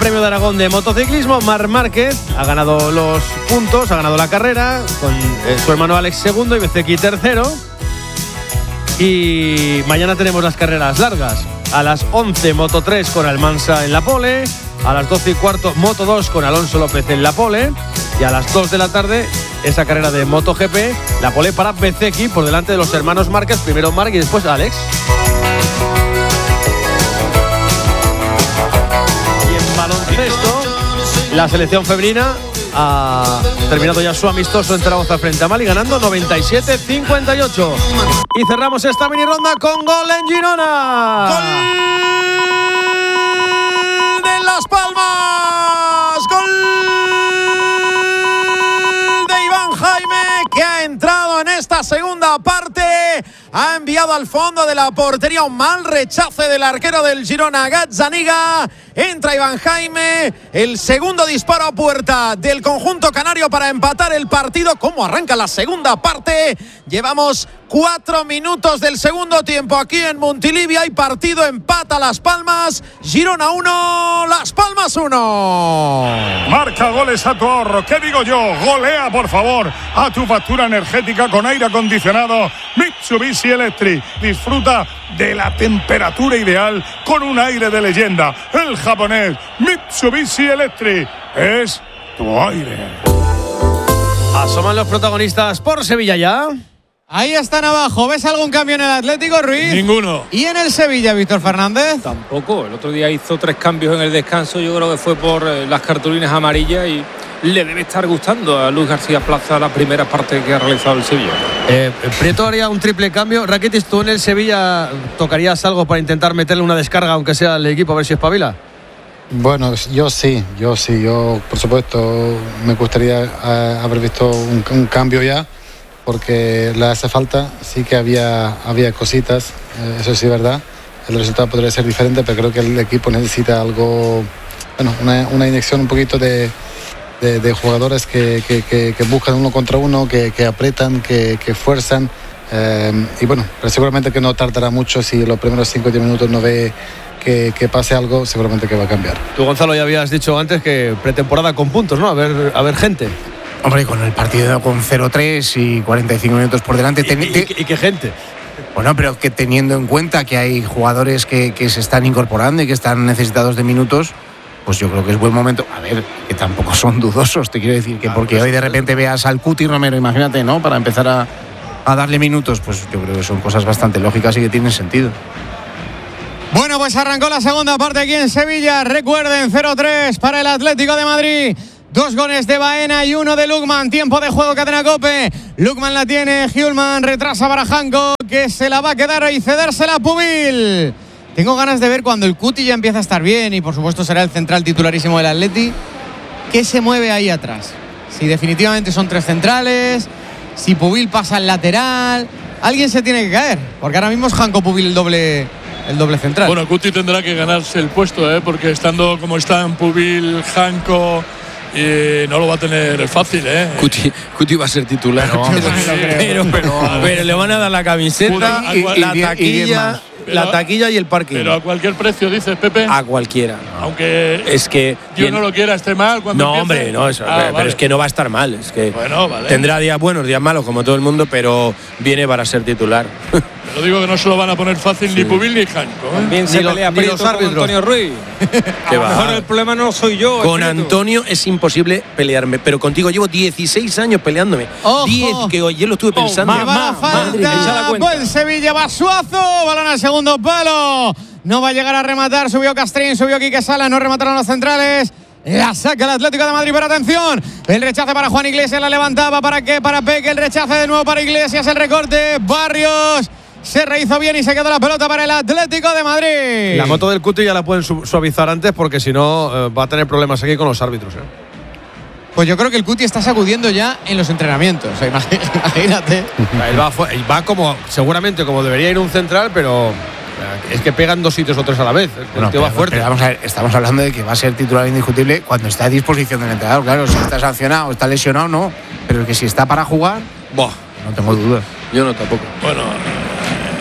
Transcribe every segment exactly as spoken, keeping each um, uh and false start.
Premio de Aragón de motociclismo. Marc Márquez ha ganado los puntos, ha ganado la carrera con eh, su hermano Alex segundo y Bezzecchi tercero. Y mañana tenemos las carreras largas. A las once, Moto tres con Almansa en la pole. A las doce y cuarto, Moto dos con Alonso López en la pole. Y a las dos de la tarde, esa carrera de MotoGP, la pole para Bezzecchi por delante de los hermanos Márquez. Primero Marc y después Alex. Y en baloncesto, la selección femenina ha terminado ya su amistoso en Zaragoza frente a Mali, ganando noventa y siete a cincuenta y ocho. Y cerramos esta mini ronda con gol en Girona. ¡Gol de Las Palmas! ¡Gol de Iván Jaime, que ha entrado en esta segunda parte! Ha enviado al fondo de la portería un mal rechace del arquero del Girona, Gazzaniga. Entra Iván Jaime, el segundo disparo a puerta del conjunto canario para empatar el partido. ¿Cómo arranca la segunda parte? Llevamos cuatro minutos del segundo tiempo aquí en Montilivi. Hay partido, empata Las Palmas. Girona uno, Las Palmas uno. Marca goles a tu ahorro. ¿Qué digo yo? Golea, por favor, a tu factura energética con aire acondicionado Mitsubishi Electric. Disfruta de la temperatura ideal con un aire de leyenda. El japonés Mitsubishi Electric es tu aire. Asoman los protagonistas por Sevilla ya. Ahí están abajo. ¿Ves algún cambio en el Atlético, Ruiz? Ninguno. ¿Y en el Sevilla, Víctor Fernández? Tampoco. El otro día hizo tres cambios en el descanso. Yo creo que fue por eh, las cartulinas amarillas y le debe estar gustando a Luis García Plaza la primera parte que ha realizado el Sevilla. Eh, Prieto haría un triple cambio. Rakitic, ¿tú en el Sevilla tocarías algo para intentar meterle una descarga, aunque sea al equipo, a ver si espabila? Bueno, yo sí, yo sí. Yo, por supuesto, me gustaría eh, haber visto un, un cambio ya, porque le hace falta. Sí que había, había cositas, eh, eso sí es verdad. El resultado podría ser diferente, pero creo que el equipo necesita algo, bueno, una, una inyección un poquito de, de, de jugadores que, que, que, que buscan uno contra uno, que, que apretan, que, que fuerzan. Eh, y bueno, pero seguramente que no tardará mucho. Si los primeros cinco o diez minutos no ve que, que pase algo, seguramente que va a cambiar. Tú, Gonzalo, ya habías dicho antes que pretemporada con puntos, ¿no? A ver, a ver gente. Hombre, con el partido con cero tres y cuarenta y cinco minutos por delante. ¿Y, y, y, y qué gente? Bueno, pero que teniendo en cuenta que hay jugadores que, que se están incorporando y que están necesitados de minutos, pues yo creo que es buen momento. A ver, que tampoco son dudosos, te quiero decir, que claro, porque pues, hoy de repente veas al Cuti Romero, imagínate, ¿no? Para empezar a, a darle minutos, pues yo creo que son cosas bastante lógicas y que tienen sentido. Bueno, pues arrancó la segunda parte aquí en Sevilla. Recuerden, cero tres para el Atlético de Madrid. Dos goles de Baena y uno de Lukman. Tiempo de juego, Cadena COPE. Lukman la tiene, Hjulman retrasa para Hanko, que se la va a quedar y cedérsela a Pubil. Tengo ganas de ver cuando el Cuti ya empieza a estar bien, y por supuesto será el central titularísimo del Atleti, qué se mueve ahí atrás. Si definitivamente son tres centrales, si Pubil pasa al lateral, alguien se tiene que caer, porque ahora mismo es Hanko Pubil el doble, el doble central. Bueno, Cuti tendrá que ganarse el puesto, ¿eh? Porque estando como están Pubil, Hanko, y no lo va a tener fácil, ¿eh? Cuti, Cuti va a ser titular. Pero, pero, pero, pero le van a dar la camiseta, y, y, la taquilla, pero, la taquilla y el parking. Pero a cualquier precio, dices, Pepe. A cualquiera. Aunque es que Dios no lo quiera, esté mal cuando No, empiece. hombre, no, eso, ah, pero vale. es que no va a estar mal. Es que bueno, vale. Tendrá días buenos, días malos, como todo el mundo, pero viene para ser titular. Lo digo que no se lo van a poner fácil sí. ni Pubil ni Hanko. ¿eh? También se ni pelea lo, ni los árbitros. Con Antonio Ruiz. Que a lo va. mejor el problema no soy yo. Con espíritu. Antonio es imposible pelearme, pero contigo llevo dieciséis años peleándome. Ojo. diez, que ayer lo estuve pensando. Oh, va a falta, buen Sevilla, va Suazo, balón al segundo palo. No va a llegar a rematar, subió Castrín, subió Quique Sala, no remataron los centrales. La saca el Atlético de Madrid, pero atención, el rechace para Juan Iglesias, la levantaba, ¿para qué? Para Peque, el rechace de nuevo para Iglesias, el recorte, Barrios, se rehizo bien y se quedó la pelota para el Atlético de Madrid. La moto del Cuti ya la pueden su suavizar antes, porque si no eh, va a tener problemas aquí con los árbitros, ¿eh? Pues yo creo que el Cuti está sacudiendo ya en los entrenamientos, o sea, imagínate. Él va, va como, seguramente como debería ir un central, pero es que pegan dos sitios o tres a la vez. El bueno, tío pero, va fuerte. Pero vamos a ver, estamos hablando de que va a ser titular indiscutible cuando está a disposición del entrenador. Claro, si está sancionado, está lesionado, no. Pero que si está para jugar, Buah, no tengo dudas. yo no tampoco. Bueno,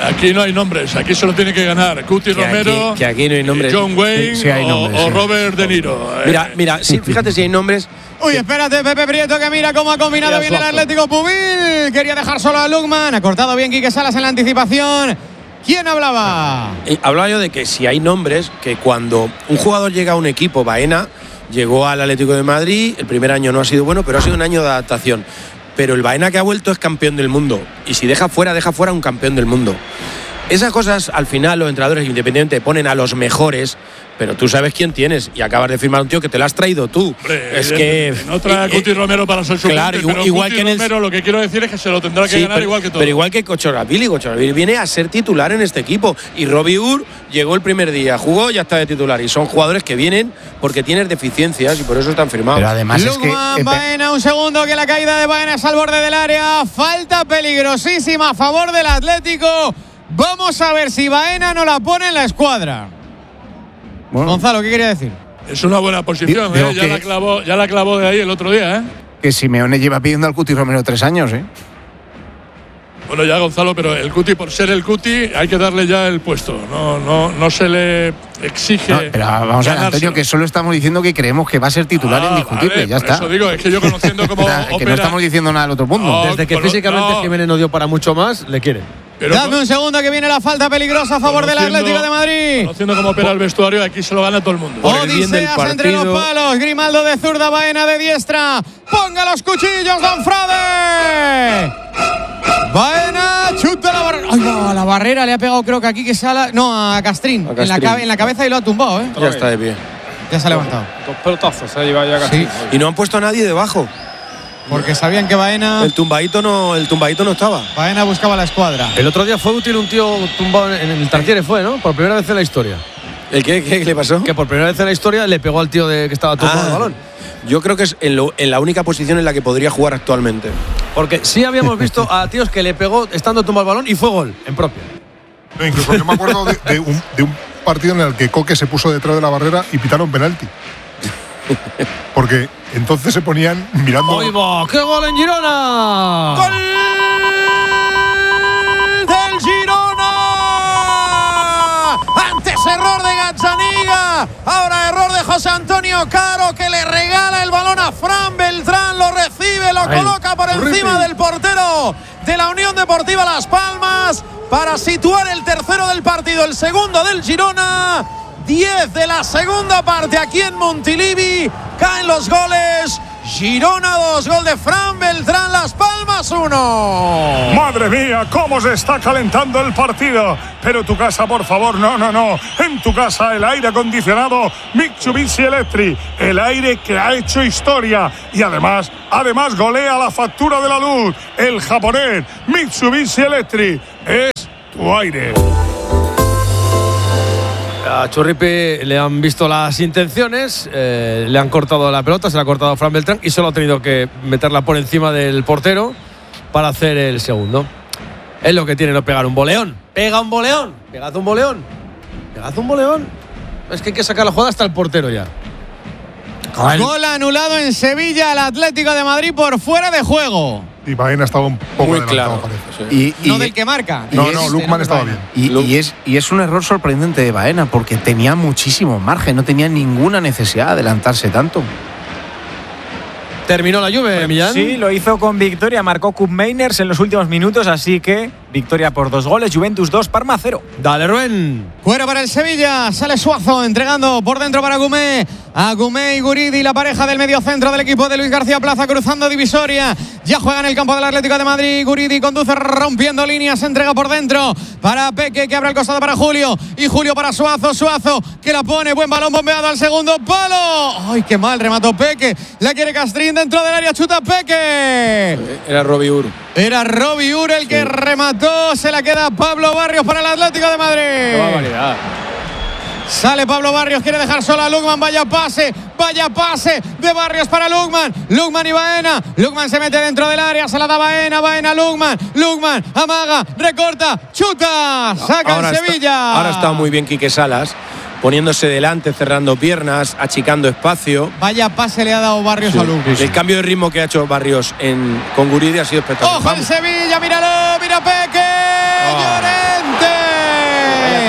Aquí no hay nombres, aquí solo tiene que ganar Cuti Que Romero, aquí- que aquí no hay nombres. John Wayne Sí, sí hay o- nombres, o, sí. Robert De Niro. Mira, Eh, mira, sí, fíjate si hay nombres. Uy, espérate, Pepe Prieto, que mira cómo ha combinado Mira, bien el Suazo. Atlético Pubil. Quería dejar solo a Lukman. Ha cortado bien Quique Salas en la anticipación. ¿Quién hablaba? Eh, hablaba yo de que si hay nombres, que cuando un jugador llega a un equipo, Baena llegó al Atlético de Madrid, el primer año no ha sido bueno, pero ha sido un año de adaptación. Pero el Baena que ha vuelto es campeón del mundo. Y si deja fuera, deja fuera un campeón del mundo. Esas cosas, al final, los entrenadores independientes ponen a los mejores, pero tú sabes quién tienes y acabas de firmar un tío que te lo has traído tú. hombre, es que. evidentemente, no trae a eh, Cuti Romero para ser suplente, claro, igual- pero igual Cuti que en el- Romero lo que quiero decir es que se lo tendrá que Sí, ganar pero, igual que todo. pero igual que Kochoravili, Kochoravili viene a ser titular en este equipo. Y Robbie Ur llegó el primer día, jugó y ya está de titular. Y son jugadores que vienen porque tienen deficiencias y por eso están firmados. Pero además es que Lukman, eh, Baena, un segundo, que la caída de Baena es al borde del área. Falta peligrosísima a favor del Atlético. Vamos a ver si Baena no la pone en la escuadra. bueno, Gonzalo, ¿qué quería decir? Es una buena posición, Digo ¿eh? ya, que- la clavó, ya la clavó de ahí el otro día. ¿eh? que Simeone lleva pidiendo al Cuti Romero tres años, ¿eh? Bueno, ya Gonzalo, pero el Cuti, por ser el Cuti, hay que darle ya el puesto. No, no, no se le exige. No, pero vamos a ver, Antonio, ganárselo. que solo estamos diciendo que creemos que va a ser titular Ah, indiscutible, vale, ya por está. Eso digo, es que yo conociendo cómo O sea, que opera, no estamos diciendo nada al otro mundo. No, Desde que pero físicamente no. Jiménez no dio para mucho más, le quiere. pero Dame un segundo, que viene la falta peligrosa a favor del Conociendo- Atlético de Madrid. Conociendo cómo opera el vestuario, aquí se lo gana todo el mundo. Por el bien del Odiseas entre los partido. palos. Grimaldo de zurda, Baena de diestra. Ponga los cuchillos, Don Frade. Baena chuta la barrera. Ay, no, a la barrera le ha pegado, creo que aquí que sala. No, a Castrín. A En, la Castrín. cabe- en la cabeza y lo ha tumbado, ¿eh? Ya está de pie. Ya se ha levantado. Dos pelotazos se ha llevado ya casi. Sí. Y no han puesto a nadie debajo. Porque sabían que Baena, El tumbadito no, el tumbadito no estaba. Baena buscaba la escuadra. El otro día fue útil un tío tumbado en el Tartiere, fue, ¿no? Por primera vez en la historia. ¿El qué, qué, qué le pasó? Que por primera vez en la historia le pegó al tío de que estaba tumbado Ah, el balón. Yo creo que es en, lo- en la única posición en la que podría jugar actualmente. Porque sí habíamos visto a tíos que le pegó estando tumbado el balón y fue gol en propia. No, incluso yo me acuerdo de, de un, de un partido en el que Coque se puso detrás de la barrera y pitaron penalti. Porque entonces se ponían mirando. ¡Ahí va! ¡Qué gol en Girona! ¡Gol del Girona! Antes error de Gazzaniga, ahora error de José Antonio Caro, que le regala el balón a Fran Beltrán, lo recibe, lo Ay, coloca por encima del portero de la Unión Deportiva Las Palmas para situar el tercero del partido, el segundo del Girona. diez de la segunda parte aquí en Montilivi. Caen los goles. Girona dos, gol de Fran Beltrán, Las Palmas uno. Madre mía, cómo se está calentando el partido. Pero tu casa, por favor, no, no, no. En tu casa el aire acondicionado Mitsubishi Electric. El aire que ha hecho historia. Y además, además golea la factura de la luz. El japonés Mitsubishi Electric es tu aire. A Churripi le han visto las intenciones, eh, le han cortado la pelota, se la ha cortado a Fran Beltrán y solo ha tenido que meterla por encima del portero para hacer el segundo. Es lo que tiene no pegar un boleón. Pega un boleón, pegad un boleón, pegad un boleón. Es que hay que sacar la jugada hasta el portero ya. Gol anulado en Sevilla al Atlético de Madrid por fuera de juego. Y Baena estaba un poco Muy adelantado, claro. parece. Y, y- No del que marca. No, y no, es- Lukman estaba bien. y- y es, y es un error sorprendente de Baena porque tenía muchísimo margen, no tenía ninguna necesidad de adelantarse tanto. Terminó la Juve, Millán. Sí, lo hizo con victoria, marcó Koop Meiners en los últimos minutos, así que victoria por dos goles, Juventus dos, Parma cero. Dale, Rubén. Fuera para el Sevilla, sale Suazo entregando por dentro para Gumé. A Gumé y Guridi, la pareja del mediocentro del equipo de Luis García Plaza, cruzando divisoria. Ya juega en el campo del Atlético de Madrid. Guridi conduce rompiendo líneas, entrega por dentro para Peque, que abre el costado para Julio. Y Julio para Suazo, Suazo que la pone, buen balón bombeado al segundo palo. ¡Ay, qué mal remató Peque! La quiere Castrín dentro del área, chuta Peque. Era Robbie Ur. Era Robbie Ur el que remató, se la queda Pablo Barrios para el Atlético de Madrid. Qué barbaridad. Sale Pablo Barrios, quiere dejar solo a Lukman. Vaya pase, vaya pase de Barrios para Lukman. Lukman y Baena. Lukman se mete dentro del área, se la da Baena, Baena, Lukman. Lukman amaga, recorta, chuta. Saca Ahora el está- Sevilla. ahora está muy bien Quique Salas, poniéndose delante, cerrando piernas, achicando espacio. Vaya pase le ha dado Barrios a Lukman. El cambio de ritmo que ha hecho Barrios en, con Guridi ha sido espectacular. Ojo el Sevilla, míralo, mira Peque. Llorente.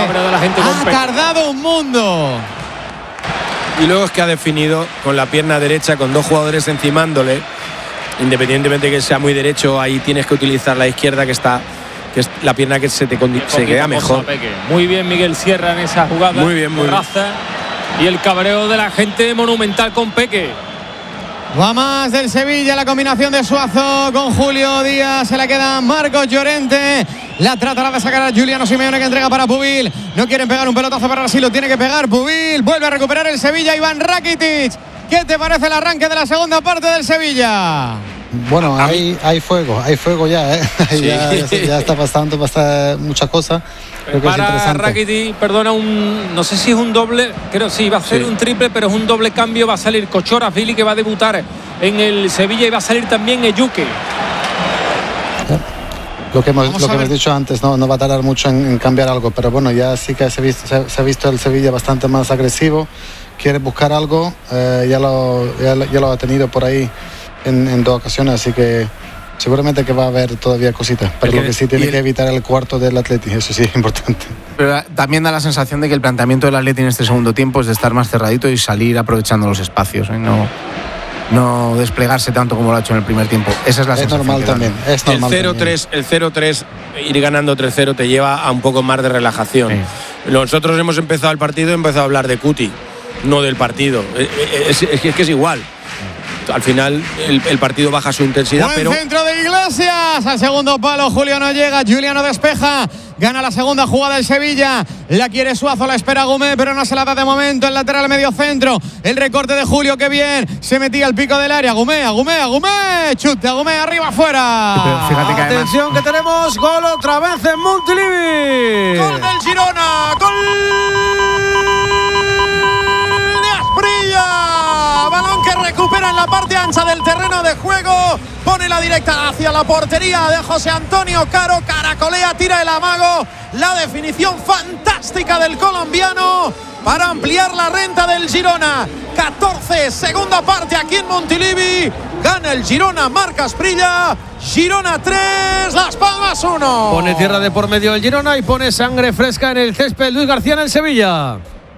cabreo de la gente con ha Peque. tardado un mundo. Y luego es que ha definido con la pierna derecha, con dos jugadores encimándole. Independientemente que sea muy derecho, ahí tienes que utilizar la izquierda, que está que es la pierna que se te condi- se queda mejor. Muy bien Miguel Sierra en esa jugada. Muy bien, muy bien. Y el cabreo de la gente monumental con Peque. Va más del Sevilla, la combinación de Suazo con Julio Díaz, se la queda Marcos Llorente, la tratará de sacar a Juliano Simeone, que entrega para Pubil, no quieren pegar un pelotazo para Brasil, lo tiene que pegar Pubil, vuelve a recuperar el Sevilla, Iván Rakitic. ¿Qué te parece el arranque de la segunda parte del Sevilla? Bueno, hay, hay fuego, hay fuego ya, ¿eh? Sí. ya, ya, ya está pasando, pasa mucha cosa. Creo que es Para interesante. Rakitic, perdona, un, no sé si es un doble, creo sí, va a ser Sí. un triple, pero es un doble cambio. Va a salir Kochorazvili, que va a debutar en el Sevilla, y va a salir también Ejuke. Lo que hemos, Vamos lo a que ver. hemos dicho antes, no, no va a tardar mucho en, en cambiar algo, pero bueno, ya sí que se ha visto, se, se ha visto el Sevilla bastante más agresivo, quiere buscar algo, eh, ya, lo, ya, lo- ya lo ha tenido por ahí en, en dos ocasiones, así que seguramente que va a haber todavía cositas, pero Porque- lo que sí tiene y el- que evitar el cuarto del Atleti, eso sí es importante. Pero también da la sensación de que el planteamiento del Atleti en este segundo tiempo es de estar más cerradito y salir aprovechando los espacios, ¿eh? no, no desplegarse tanto como lo ha hecho en el primer tiempo. Esa es la Es sensación normal que da. también, es El normal cero también. tres, el cero tres, ir ganando tres cero te lleva a un poco más de relajación. Sí. Nosotros hemos empezado el partido y empezado a hablar de Cuti, no del partido. Eh, eh, Es, es que es que es igual. Al final el, el partido baja su intensidad, Buen pero centro de Iglesias, al segundo palo Julio no llega, Juliano despeja, gana la segunda jugada el Sevilla, la quiere Suazo, la espera Gumé, pero no se la da de momento, el lateral medio centro, el recorte de Julio, que bien, se metía al pico del área, Gumé, a Gumé, a Gumé, chute, a Gumé, arriba, afuera. Pero fíjate que además- Atención que tenemos gol otra vez en Montilivi. Gol del Girona, gol de Asprilla, balón que recupera en la parte ancha del terreno de juego, pone la directa hacia la portería de José Antonio Caro, caracolea, tira el amago, la definición fantástica del colombiano para ampliar la renta del Girona. catorce, segunda parte aquí en Montilivi, gana el Girona, marca Asprilla, Girona tres, Las Palmas uno. Pone tierra de por medio el Girona y pone sangre fresca en el césped Luis García en el Sevilla.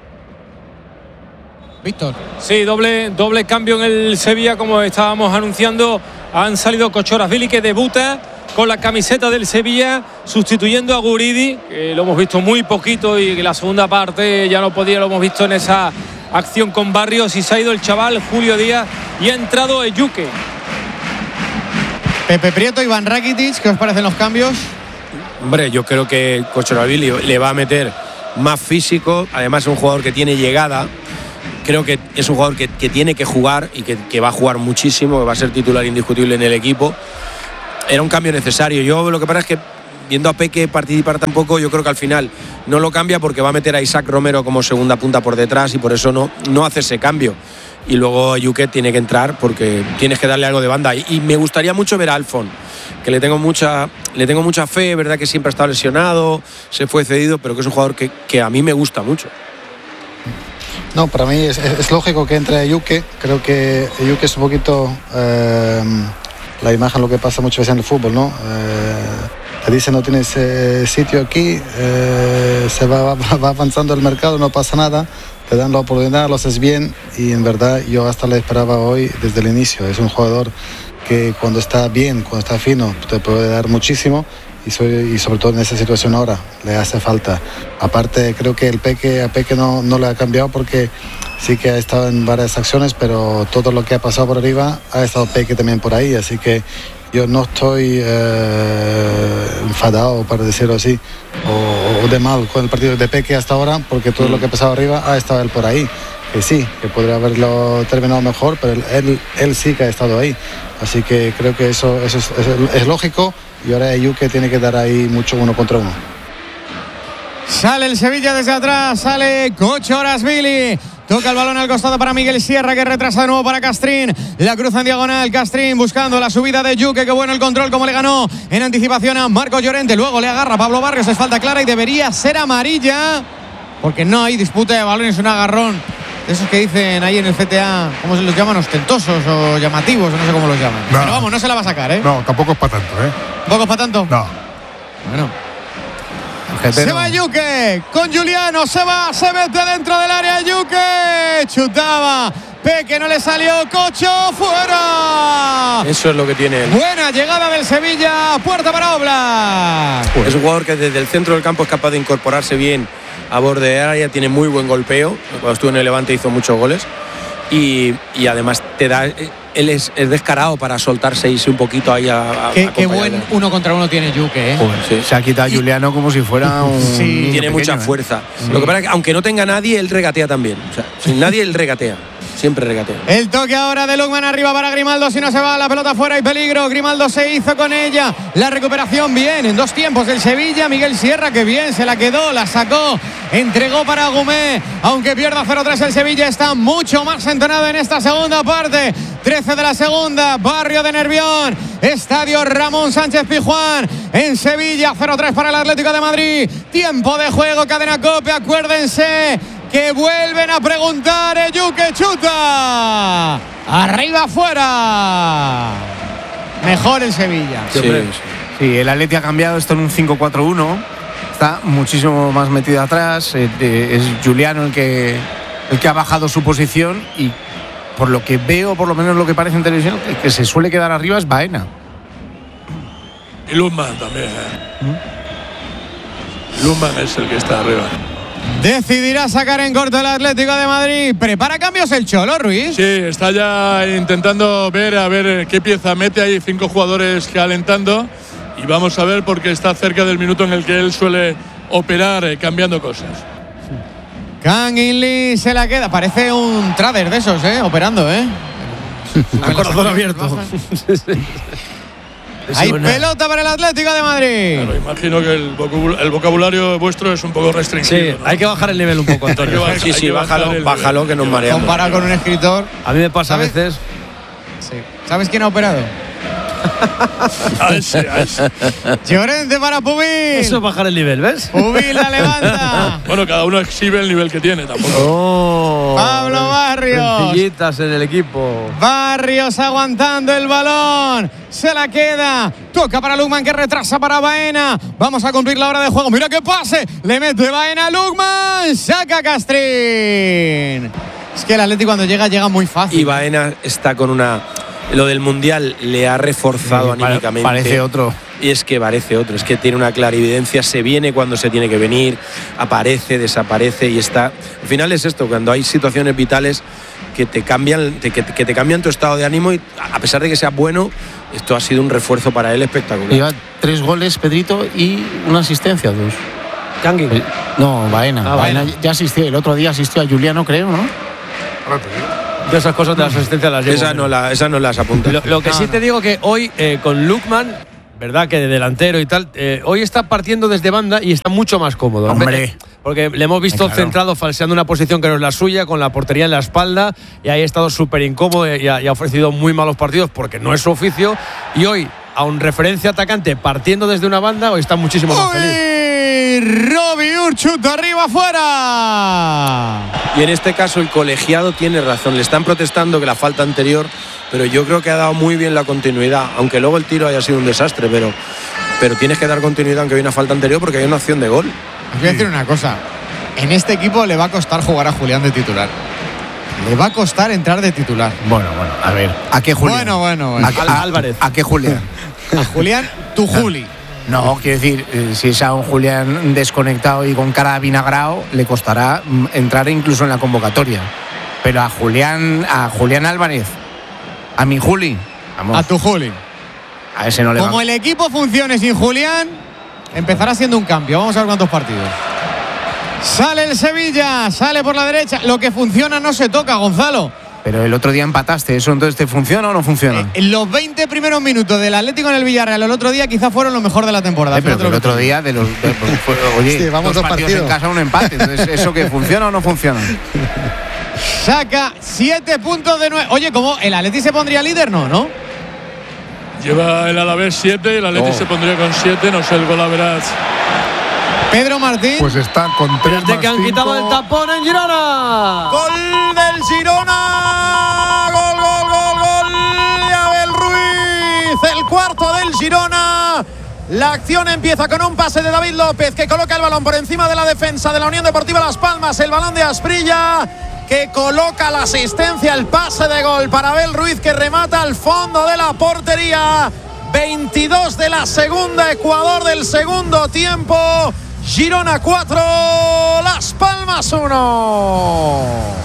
Víctor. Sí, doble, doble cambio en el Sevilla, como estábamos anunciando. Han salido Kochorazvili, que debuta con la camiseta del Sevilla, sustituyendo a Guridi, que lo hemos visto muy poquito y que la segunda parte ya no podía, lo hemos visto en esa acción con Barrios, y se ha ido el chaval Julio Díaz y ha entrado Ejuke. Pepe Prieto, Iván Rakitic, ¿qué os parecen los cambios? hombre, yo creo que Kochorazvili le va a meter más físico, además es un jugador que tiene llegada. Creo que es un jugador que, que tiene que jugar y que, que va a jugar muchísimo, que va a ser titular indiscutible en el equipo. Era un cambio necesario. Yo lo que pasa es que viendo a Peque participar tampoco, yo creo que al final no lo cambia porque va a meter a Isaac Romero como segunda punta por detrás y por eso no, no hace ese cambio. Y luego Ejuke tiene que entrar porque tienes que darle algo de banda. Y, y me gustaría mucho ver a Alfon, que le tengo mucha, le tengo mucha fe, verdad que siempre ha estado lesionado, se fue cedido, pero que es un jugador que, que a mí me gusta mucho. No, para mí es, es- es lógico que entre Ejuke. Creo que Ejuke es un poquito eh, la imagen, lo que pasa muchas veces en el fútbol, ¿no? Eh, te dicen no tienes eh, sitio aquí, eh, se va, va, va avanzando el mercado, no pasa nada, te dan la oportunidad, lo haces bien y en verdad yo hasta le esperaba hoy desde el inicio. Es un jugador que cuando está bien, cuando está fino, te puede dar muchísimo. Y, soy, y sobre todo en esa situación ahora le hace falta. Aparte creo que el Peque a Peque no, no le ha cambiado porque sí que ha estado en varias acciones, pero todo lo que ha pasado por arriba ha estado Peque también por ahí, así que yo no estoy eh, enfadado, para decirlo así, o, o de mal con el partido de Peque hasta ahora, porque todo lo que ha pasado arriba ha estado él por ahí. Que sí, que podría haberlo terminado mejor, pero él, él, él sí que ha estado ahí. Así que creo que eso, eso es, es, es lógico y ahora Ejuke tiene que dar ahí mucho uno contra uno. Sale el Sevilla desde atrás, sale Kochorazvili. Toca el balón al costado para Miguel Sierra, que retrasa de nuevo para Castrín. La cruza en diagonal, Castrín buscando la subida de Ejuke. Qué bueno el control, como le ganó en anticipación a Marcos Llorente. Luego le agarra Pablo Barrios, es falta clara y debería ser amarilla, porque no hay disputa de balones, un agarrón. Esos que dicen ahí en el C T A, ¿cómo se los llaman? Ostentosos o llamativos, o no sé cómo los llaman. No. Pero vamos, no se la va a sacar, ¿eh? No, tampoco es para tanto, ¿eh? ¿Poco es para tanto? No. Bueno. Se va Yuke con Giuliano, se va, se mete dentro del área Yuke, chutaba, Peque no le salió, Cocho, fuera. Eso es lo que tiene él. Buena llegada del Sevilla, puerta para Oblak. Es un jugador que desde el centro del campo es capaz de incorporarse bien a borde de área, tiene muy buen golpeo, cuando estuvo en el Levante hizo muchos goles y, y además te da... Él es, es descarado para soltarse y irse un poquito ahí a, a Qué, qué buen uno contra uno tiene Yuke, ¿eh? Joder, sí. Se ha quitado a Juliano como si fuera un. Sí, tiene pequeño, mucha ¿eh? fuerza. Sí. Lo que pasa es que aunque no tenga nadie, él regatea también. O sea, sin nadie, él regatea. Siempre regatea. El toque ahora de Lukman arriba para Grimaldo. Si no se va la pelota fuera y peligro. Grimaldo se hizo con ella. La recuperación bien en dos tiempos del Sevilla. Miguel Sierra que bien se la quedó, la sacó, entregó para Gumé. Aunque pierda cero tres el Sevilla está mucho más entonado en esta segunda parte. trece de la segunda. Barrio de Nervión. Estadio Ramón Sánchez Pizjuán. En Sevilla cero tres para el Atlético de Madrid. Tiempo de juego, Cadena COPE. Acuérdense que vuelven a preguntar. Yuke chuta. Arriba, afuera. Mejor el Sevilla. Sí, sí. Sí, el Atleti ha cambiado esto en un cinco cuatro uno. Está muchísimo más metido atrás. Es Giuliano el que, el que ha bajado su posición y por lo que veo, por lo menos lo que parece en televisión, el que se suele quedar arriba es Baena. Y Lukman también. ¿eh? ¿Mm? Lukman es el que está arriba. Decidirá sacar en corto el Atlético de Madrid. ¿Prepara cambios el Cholo, Ruiz? Sí, está ya intentando ver a ver qué pieza mete. Hay cinco jugadores calentando y vamos a ver porque está cerca del minuto en el que él suele operar eh, cambiando cosas. Kang In Lee se la queda. Parece un trader de esos, ¿eh? Operando, ¿eh? A corazón abierto. Hay pelota para el Atlético de Madrid. Claro, imagino que el vocabulario, el vocabulario vuestro es un poco restringido. Sí, ¿no? hay que bajar el nivel un poco, Antonio. Hay que Sí, sí, bajar bájalo, el- bájalo que nos mareamos. Comparado con un escritor. A mí me pasa a ¿Sabes? veces. Sí. ¿Sabes quién ha operado? A ese, a ese. Llorente para Pubil. Eso es bajar el nivel, ¿ves? Pubil la levanta. Bueno, cada uno exhibe el nivel que tiene tampoco. Oh, Pablo Barrios. Sencillitas en el equipo. Barrios aguantando el balón. Se la queda. Toca para Lukman que retrasa para Baena. Vamos a cumplir la hora de juego. Mira qué pase. Le mete Baena a Lukman. Saca Castrín. Es que el Atlético cuando llega, llega muy fácil. Y Baena está con una... Lo del Mundial le ha reforzado Sí, anímicamente. parece otro. Y es que parece otro. Es que tiene una clarividencia. Se viene cuando se tiene que venir. Aparece, desaparece y está... Al final es esto, cuando hay situaciones vitales que te cambian, que, que te cambian tu estado de ánimo y a pesar de que sea bueno, esto ha sido un refuerzo para él espectacular. Lleva tres goles, Pedrito, y una asistencia, dos. Kangin. No, Baena. Ah, Baena Baena. ya asistió. El otro día asistió a Juliano, creo, ¿no? Yo esas cosas de las asistencias las llevo. Esa no, la, esa no las apunta. Lo, lo que sí te digo que hoy eh, con Lukman, verdad que de delantero y tal, eh, hoy está partiendo desde banda y está mucho más cómodo. Hombre. Porque le hemos visto Ay, claro. centrado, falseando una posición que no es la suya, con la portería en la espalda, y ahí ha estado súper incómodo y ha, y ha ofrecido muy malos partidos porque no es su oficio. Y hoy, a un referencia atacante partiendo desde una banda, hoy está muchísimo más feliz. Robbie Urchuto arriba afuera. Y en este caso el colegiado tiene razón. Le están protestando que la falta anterior, pero yo creo que ha dado muy bien la continuidad, aunque luego el tiro haya sido un desastre, pero, pero tienes que dar continuidad aunque hay una falta anterior porque hay una opción de gol. Os voy a decir una cosa. En este equipo le va a costar jugar a Julián de titular. Le va a costar entrar de titular. Bueno, bueno, a ver. ¿A qué Julián? Bueno, bueno, bueno. ¿A, qué- a- Álvarez. ¿A qué Julián? A Julián, tu Juli. No, quiero decir, eh, si es a un Julián desconectado y con cara de vinagrao, le costará mm, entrar incluso en la convocatoria. Pero a Julián, a Julián Álvarez, a mi Juli, vamos, A tu Juli. a ese no le Como va. el equipo funcione sin Julián, empezará siendo un cambio. Vamos a ver cuántos partidos. Sale el Sevilla, sale por la derecha. Lo que funciona no se toca, Gonzalo. Pero el otro día empataste, ¿eso entonces te funciona o no funciona? Eh, los veinte primeros minutos del Atlético en el Villarreal el otro día quizás fueron lo mejor de la temporada. Eh, pero que Fíjate el lo que otro te día de los de- fue- oye, Sí, vamos dos dos partidos en partidos. casa, un empate. Entonces, ¿eso que funciona o no funciona? saca siete puntos de nueve. Oye, ¿cómo? ¿El Atleti se pondría líder? No, ¿no? Lleva el Alavés siete y el Atleti Oh. se pondría con siete. No sé el gol a verás. Pedro Martín. Pues está con tres Desde más que han cinco. quitado el tapón en Girona. Gol del Girona. Gol, gol, gol, gol. Y Abel Ruiz, el cuarto del Girona. La acción empieza con un pase de David López, que coloca el balón por encima de la defensa de la Unión Deportiva Las Palmas. El balón de Asprilla, que coloca la asistencia, el pase de gol para Abel Ruiz, que remata al fondo de la portería. veintidós de la segunda, Ecuador del segundo tiempo. Girona cuatro, Las Palmas uno.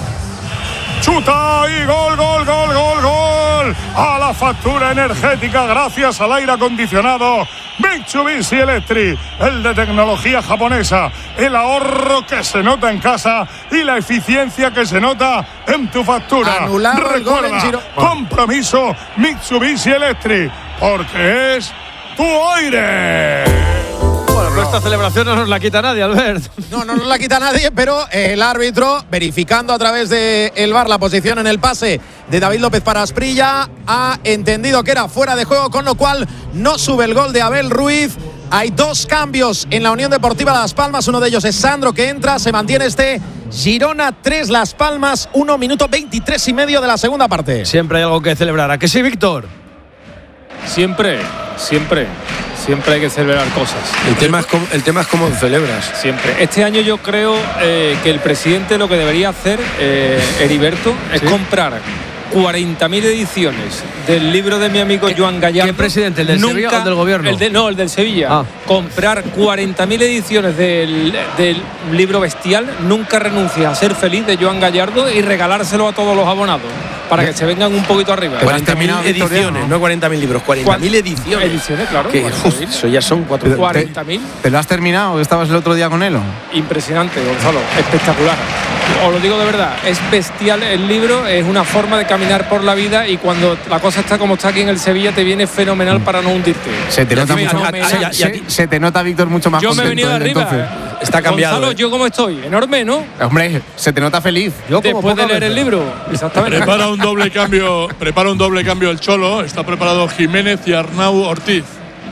Chuta y gol, gol, gol, gol, gol. A la factura energética gracias al aire acondicionado Mitsubishi Electric, el de tecnología japonesa, el ahorro que se nota en casa y la eficiencia que se nota en tu factura. Anulado el gol en Girona. Compromiso Mitsubishi Electric, porque es tu aire. Bueno, pero esta celebración no nos la quita nadie, Albert. No, no nos la quita nadie, pero el árbitro, verificando a través del V A R la posición en el pase de David López para Asprilla, ha entendido que era fuera de juego, con lo cual no sube el gol de Abel Ruiz. Hay dos cambios en la Unión Deportiva Las Palmas, uno de ellos es Sandro, que entra, se mantiene este Girona tres, Las Palmas uno, minuto veintitrés y medio de la segunda parte. Siempre hay algo que celebrar, ¿a que sí, Víctor? Siempre, siempre. Siempre hay que celebrar cosas. El tema es cómo, el tema es cómo celebras. Siempre. Este año yo creo eh, que el presidente lo que debería hacer, eh, Heriberto, es ¿sí? comprar cuarenta mil ediciones del libro de mi amigo Joan Gallardo. ¿Qué presidente? ¿El del Nunca, Sevilla o el del gobierno? El de, no, el del Sevilla. Ah. Comprar cuarenta mil ediciones del, del libro bestial, Nunca renuncies a ser feliz, de Joan Gallardo, y regalárselo a todos los abonados para que se vengan un poquito arriba. cuarenta mil ediciones, no cuarenta mil libros, cuarenta mil ediciones. Ediciones, claro. Que, uf, eso ya son cuarenta mil. ¿Te lo has terminado? ¿Estabas el otro día con él? Impresionante, Gonzalo. Espectacular. Os lo digo de verdad, es bestial el libro, es una forma de caminar por la vida, y cuando la cosa está como está aquí en el Sevilla te viene fenomenal para no hundirte. Se te nota mucho más, se, se, se te nota, Víctor, mucho más. Yo me he venido de arriba. Entonces. Está cambiado. Gonzalo, ¿eh? ¿yo cómo estoy? Enorme, ¿no? Hombre, se te nota feliz. Yo Después de leer el libro. Exactamente. Prepara un doble cambio, prepara un doble cambio el Cholo. Está preparado Jiménez y Arnau Ortiz.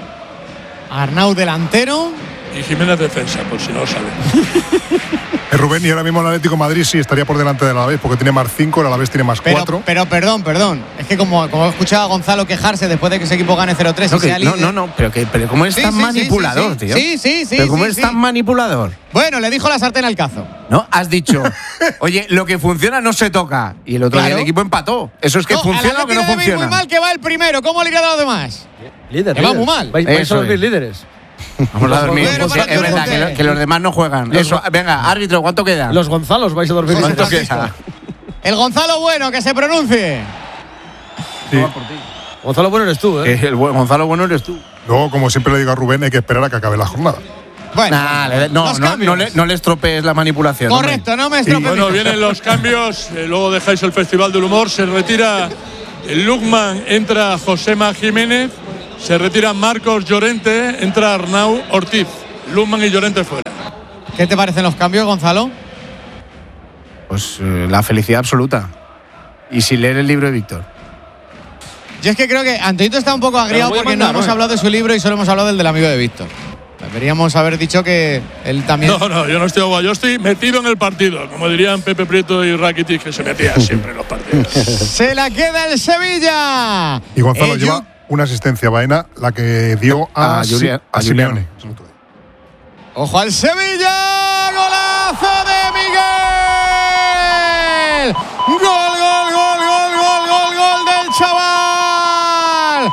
Arnau delantero. Y Jiménez defensa, por si no sale. Eh, Rubén, y ahora mismo el Atlético de Madrid sí estaría por delante del Alavés, porque tiene más cinco, el Alavés tiene más cuatro. Pero, perdón, perdón. Es que como, como he escuchado a Gonzalo quejarse después de que ese equipo gane cero tres no, y sea no, líder. no, no, pero, que, pero ¿cómo es sí, tan sí, manipulador, sí, sí, tío? Sí, sí, sí. ¿Pero cómo sí, es sí. tan manipulador? Bueno, le dijo la sartén al cazo. No, has dicho, oye, lo que funciona no se toca. Y el otro Claro. día el equipo empató. ¿Eso es que no, funciona o que no funciona? muy mal que va el primero. ¿Cómo le irá a los demás? Líder, que va muy mal. Vais, vais Eso a dormir es. líderes. Vamos a dormir. Bueno, Sí, es verdad que, lo- que los demás no juegan. Los Eso, venga, árbitro, ¿cuánto queda? Los Gonzalos vais a dormir ¿Cuánto líderes. queda? El Gonzalo Bueno, que se pronuncie. Sí. Gonzalo Bueno eres tú, ¿eh? Que el buen Gonzalo Bueno eres tú. Luego, como siempre le digo a Rubén, hay que esperar a que acabe la jornada. Bueno, Nah, le- no, los no, cambios. no, le, no le estropees la manipulación. Correcto, no me estropees. Bueno, vienen los cambios. eh, luego dejáis el Festival del Humor. Se retira el Lukman, entra Josema Jiménez. Se retira Marcos Llorente, entra Arnau Ortiz. Lukman y Llorente fuera. ¿Qué te parecen los cambios, Gonzalo? Pues eh, la felicidad absoluta. Y sin leer el libro de Víctor. Yo es que creo que Antonito está un poco agriado voy a porque mandar, no hemos ¿no? hablado de su libro y solo hemos hablado del del amigo de Víctor. Deberíamos haber dicho que él también. No, no, yo no estoy agua. Yo estoy metido en el partido. Como dirían Pepe Prieto y Rakitic, que se metían siempre en los partidos. Se la queda el Sevilla. Y Gonzalo Eh, lleva Yu- una asistencia, Baena, la que dio a, A Si- Julián- a a Julián. Simeone. Ojo al Sevilla. Golazo de Miguel. Gol, gol, gol, gol, gol, gol, gol del chaval.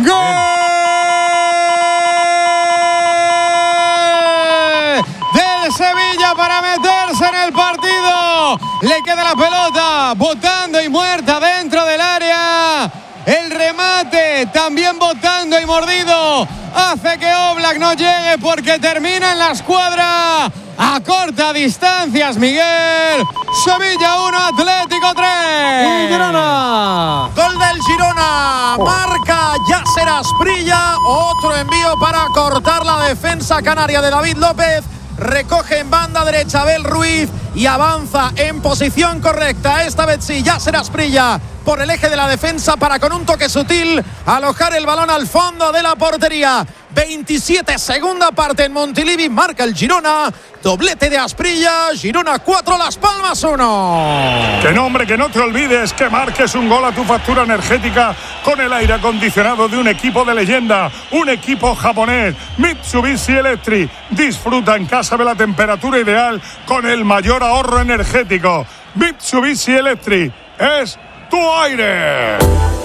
Gol del Sevilla para meterse en el partido. Le queda la pelota botando y muerta dentro del área. El remate también botando y mordido hace que Oblak no llegue porque termina en la escuadra a corta distancias. Miguel. Sevilla uno, Atlético tres. ¡Girona! Gol del Girona, marca Yasser Asprilla, otro envío para cortar la defensa canaria de David López. Recoge en banda derecha Abel Ruiz y avanza en posición correcta. Esta vez sí, Yasser Asprilla por el eje de la defensa para, con un toque sutil, alojar el balón al fondo de la portería. veintisiete, segunda parte en Montilivi, marca el Girona, doblete de Asprilla, Girona cuatro, Las Palmas uno. Que no, hombre, que no te olvides que marques un gol a tu factura energética con el aire acondicionado de un equipo de leyenda, un equipo japonés, Mitsubishi Electric. Disfruta en casa de la temperatura ideal con el mayor ahorro energético. Mitsubishi Electric es tu aire.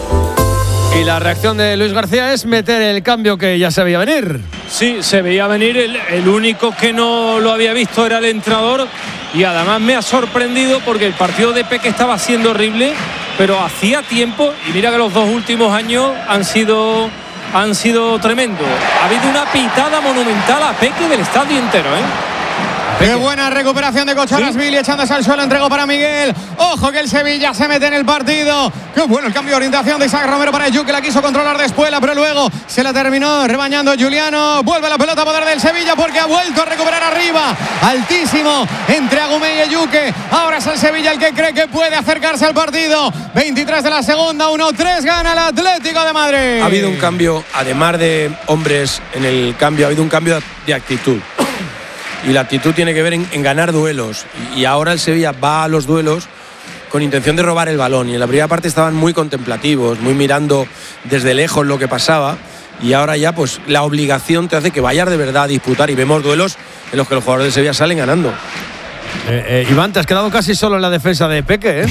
Y la reacción de Luis García es meter el cambio que ya se veía venir. Sí, se veía venir. El, el único que no lo había visto era el entrenador. Y además me ha sorprendido porque el partido de Peque estaba siendo horrible, pero hacía tiempo. Y mira que los dos últimos años han sido, han sido tremendos. Ha habido una pitada monumental a Peque del estadio entero, ¿eh? Qué buena recuperación de Cocharasvili, ¿sí? Echándose al suelo, entregó para Miguel. Ojo que el Sevilla se mete en el partido. Qué bueno el cambio de orientación de Isaac Romero para Eyu, que la quiso controlar de espuela, pero luego se la terminó rebañando Juliano. Vuelve la pelota a poder del Sevilla porque ha vuelto a recuperar arriba. Altísimo entre Agumé y Eyuke. Ahora es el Sevilla el que cree que puede acercarse al partido. veintitrés de la segunda, uno tres, gana el Atlético de Madrid. Ha habido un cambio, además de hombres en el cambio, ha habido un cambio de actitud. Y la actitud tiene que ver en, en ganar duelos. Y ahora el Sevilla va a los duelos con intención de robar el balón. Y en la primera parte estaban muy contemplativos, muy mirando desde lejos lo que pasaba. Y ahora ya pues la obligación te hace que vayas de verdad a disputar. Y vemos duelos en los que los jugadores de Sevilla salen ganando. Eh, eh, Iván, te has quedado casi solo en la defensa de Peque, ¿eh?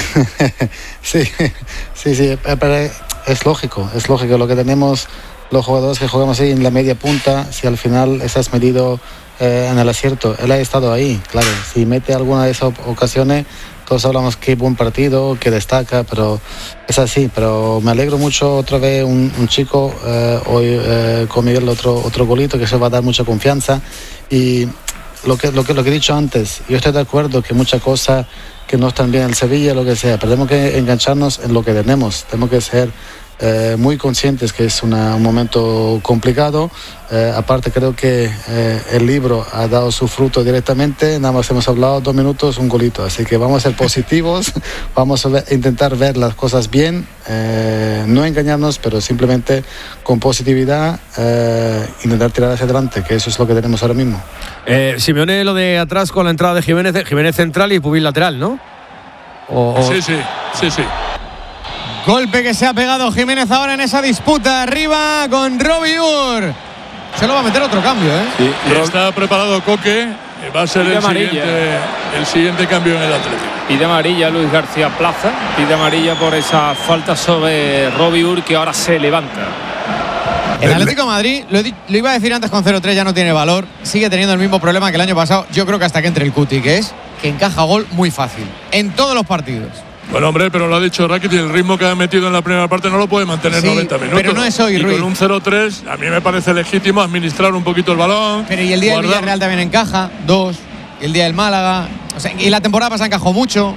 sí, sí, sí. Pero es lógico, es lógico. Lo que tenemos los jugadores que jugamos ahí en la media punta, si al final estás medido Eh, en el acierto, él ha estado ahí, claro, si mete alguna de esas ocasiones todos hablamos que buen partido, que destaca, pero es así. Pero me alegro mucho otra vez un, un chico eh, hoy eh, con Miguel otro, otro golito que se va a dar mucha confianza. Y lo que, lo que, lo que he dicho antes, yo estoy de acuerdo que muchas cosas que no están bien en Sevilla, lo que sea, pero tenemos que engancharnos en lo que tenemos, tenemos que ser Eh, muy conscientes que es una, un momento complicado. Eh, aparte creo que eh, el libro ha dado su fruto directamente, nada más hemos hablado dos minutos, un golito, así que vamos a ser positivos, vamos a ver, intentar ver las cosas bien, eh, no engañarnos, pero simplemente con positividad eh, intentar tirar hacia adelante, que eso es lo que tenemos ahora mismo. eh, Simeone lo de atrás con la entrada de Jiménez, Jiménez central y Pubil lateral, ¿no? O, o... Sí, sí, sí, sí. Golpe que se ha pegado Jiménez ahora en esa disputa arriba con Robiur. Se lo va a meter otro cambio, ¿eh? Sí, está preparado Coque. Va a ser el siguiente, el siguiente cambio en el Atlético. Pide amarilla Luis García Plaza. Pide amarilla por esa falta sobre Robiur, que ahora se levanta. El Atlético de Madrid, lo, lo iba a decir antes con cero tres, ya no tiene valor. Sigue teniendo el mismo problema que el año pasado. Yo creo que hasta que entre el Cuti, que es que encaja gol muy fácil en todos los partidos. Bueno, hombre, pero lo ha dicho Rakitic, el ritmo que ha metido en la primera parte no lo puede mantener sí, noventa minutos. Pero no es hoy, y Ruiz. Con un cero tres, a mí me parece legítimo administrar un poquito el balón. Pero y el día guardar. del Villarreal también encaja, dos. Y el día del Málaga. O sea, y la temporada pasada encajó mucho.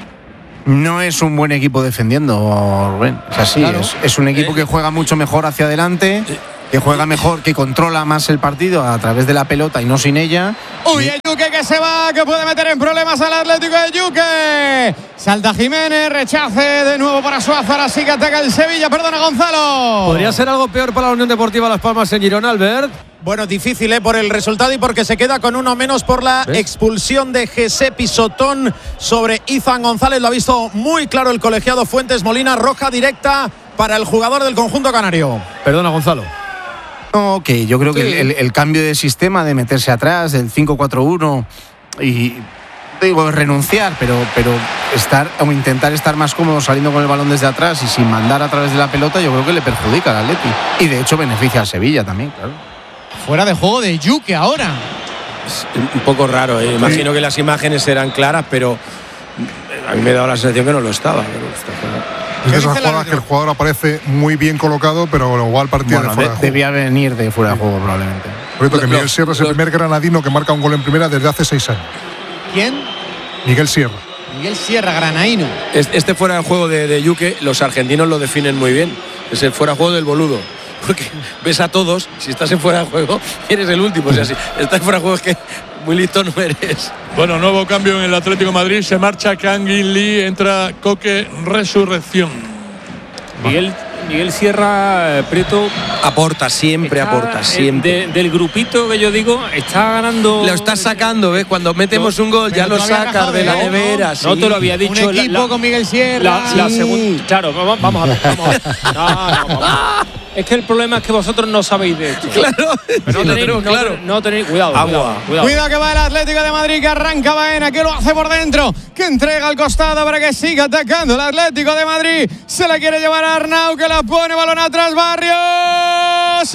No es un buen equipo defendiendo, Rubén. Es así, claro. es, es un equipo eh. que juega mucho mejor hacia adelante. Eh. Que juega mejor, que controla más el partido a través de la pelota y no sin ella. Uy, Ejuke que se va, que puede meter en problemas al Atlético de Ejuke. Salta Jiménez, rechace de nuevo para Suázar, así que ataca el Sevilla, perdona Gonzalo. ¿Podría ser algo peor para la Unión Deportiva Las Palmas en Girona, Albert? Bueno, difícil ¿eh? por el resultado y porque se queda con uno menos por la ¿ves? expulsión de José Pisotón sobre Izan González. Lo ha visto muy claro el colegiado Fuentes Molina, roja directa para el jugador del conjunto canario. Perdona, Gonzalo. No, que yo creo que sí. el, el, el cambio de sistema, de meterse atrás, del cinco cuatro uno y digo renunciar, pero, pero estar o intentar estar más cómodo saliendo con el balón desde atrás y sin mandar a través de la pelota, yo creo que le perjudica al Atleti y de hecho beneficia al Sevilla también, claro. Fuera de juego de Ejuke ahora. Es un poco raro, ¿eh? Imagino que las imágenes eran claras, pero a mí me ha dado la sensación que no lo estaba. Pero está claro. Es de esas jugadas que el jugador aparece muy bien colocado, pero igual partía bueno, de fuera de, de juego. Debía venir de fuera de juego probablemente. Por cierto, que Miguel Sierra es el primer granadino que marca un gol en primera desde hace seis años. ¿Quién? Miguel Sierra. Miguel Sierra, granaíno. Este fuera de juego de, de Ejuke, los argentinos lo definen muy bien. Es el fuera de juego del boludo. Porque ves a todos, si estás en fuera de juego, eres el último. O sea, si estás fuera de juego es que muy listo no eres. Bueno, nuevo cambio en el Atlético de Madrid. Se marcha Kangin Lee, entra Coque, Resurrección. Miguel, Miguel Sierra, eh, Prieto. Aporta, siempre está, aporta, eh, siempre. de, del grupito que yo digo, está ganando. Lo está sacando, ¿ves? Cuando metemos un gol, ya lo sacas de la nevera. No, no te lo había dicho. Un equipo la, con Miguel Sierra. La, la segunda. Claro, vamos, vamos a ver. Vamos a ver. No, no, vamos. Es que el problema es que vosotros no sabéis de esto. Claro, no, sí, tenéis, lo tenemos no, claro. no tenéis. Cuidado, Agua. cuidado, cuidado. Cuidado que va el Atlético de Madrid, que arranca Baena, que lo hace por dentro, que entrega al costado para que siga atacando el Atlético de Madrid. Se la quiere llevar a Arnau, que la pone, balón atrás, Barrios.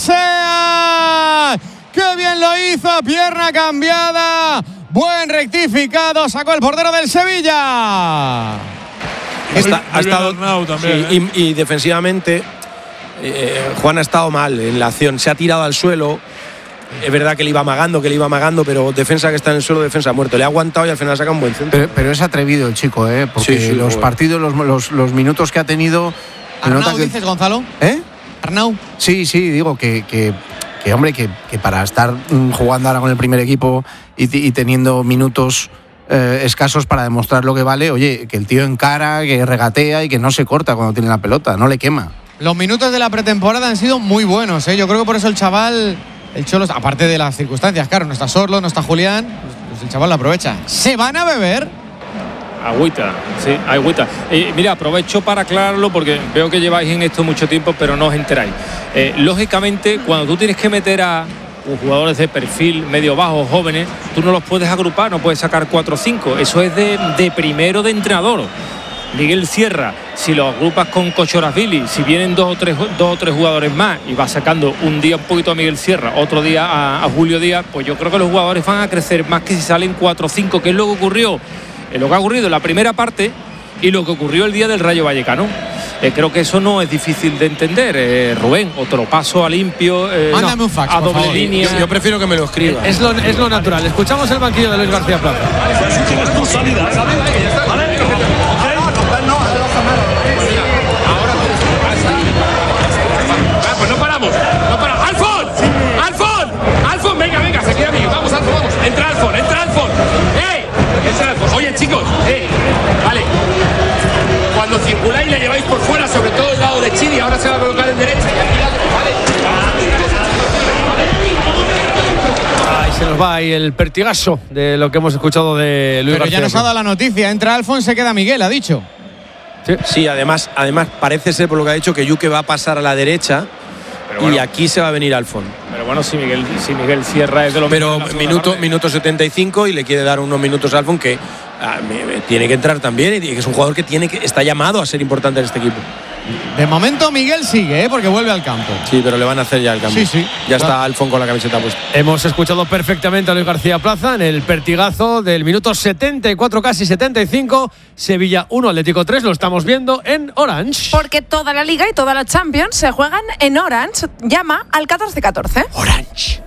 Odisea. ¡Qué bien lo hizo! Pierna cambiada. Buen rectificado. Sacó el portero del Sevilla. Está, ha estado, Arnau también, sí, ¿eh? y, y defensivamente, eh, Juan ha estado mal en la acción. Se ha tirado al suelo. Es verdad que le iba amagando, que le iba amagando, pero defensa que está en el suelo, defensa muerto. Le ha aguantado y al final saca un buen centro. Pero, pero es atrevido el chico, ¿eh? Porque Sí, sí, los joder. partidos, los, los, los minutos que ha tenido. se nota Arnau, que- dices, Gonzalo. ¿Eh? Arnau. Sí, sí, digo que, que, que hombre, que, que para estar mm, jugando ahora con el primer equipo y, y teniendo minutos eh, escasos para demostrar lo que vale, oye, que el tío encara, que regatea y que no se corta cuando tiene la pelota, no le quema. Los minutos de la pretemporada han sido muy buenos, ¿eh? Yo creo que por eso el chaval, el Cholo, aparte de las circunstancias, claro, no está Sorlo, no está Julián, pues, pues el chaval lo aprovecha. ¿Se van a beber? Agüita, sí, agüita. Eh, mira, aprovecho para aclararlo porque veo que lleváis en esto mucho tiempo, pero no os enteráis. Eh, lógicamente, cuando tú tienes que meter a jugadores de perfil medio bajo, jóvenes, tú no los puedes agrupar, no puedes sacar cuatro o cinco. Eso es de, de primero de entrenador. Miguel Sierra, si lo agrupas con Kochorashvili, si vienen dos o tres dos o tres jugadores más y vas sacando un día un poquito a Miguel Sierra, otro día a, a Julio Díaz, pues yo creo que los jugadores van a crecer más que si salen cuatro o cinco, que es lo que ocurrió, eh, lo que ha ocurrido en la primera parte y lo que ocurrió el día del Rayo Vallecano. Eh, creo que eso no es difícil de entender, eh, Rubén, o te lo paso a limpio, eh, Mándame no, un fax, a por doble favor. línea. Yo, yo prefiero que me lo escriba. Es lo, es lo natural. Escuchamos el banquillo de Luis García Plaza. Pues no paramos, no paramos. ¡Alfon! ¡Alfon! ¡Alfon! Venga, venga, se queda a mí. Vamos, Alfon, vamos. Entra Alfon, entra Alfon. ¡Ey! Entra Alfon. Oye, chicos, ¡ey! Vale. Cuando circuláis le lleváis por fuera, sobre todo el lado de Chidi. Ahora se va a colocar en derecha. Y aquí la... Ahí se nos va ahí el pertigazo de lo que hemos escuchado de Luis Pero García ya nos ha dado la noticia. Entra Alfon, se queda Miguel, ha dicho. Sí. Sí, además, además parece ser por lo que ha dicho que Yuque va a pasar a la derecha Pero bueno. y aquí se va a venir Alfon. Pero bueno, si Miguel, si Miguel Sierra es de los Pero mejores de la segunda minuto, parte. minuto setenta y cinco y le quiere dar unos minutos a Alfon que ah, me- me- tiene que entrar también y que es un jugador que tiene que está llamado a ser importante en este equipo. De momento Miguel sigue, ¿eh? Porque vuelve al campo. Sí, pero le van a hacer ya el cambio. Sí, sí. Ya está Alfon con la camiseta puesta. Hemos escuchado perfectamente a Luis García Plaza en el pertigazo del minuto setenta y cuatro, casi setenta y cinco. Sevilla uno, Atlético tres. Lo estamos viendo en Orange. Porque toda la Liga y toda la Champions se juegan en Orange. Llama al catorce catorce. Orange.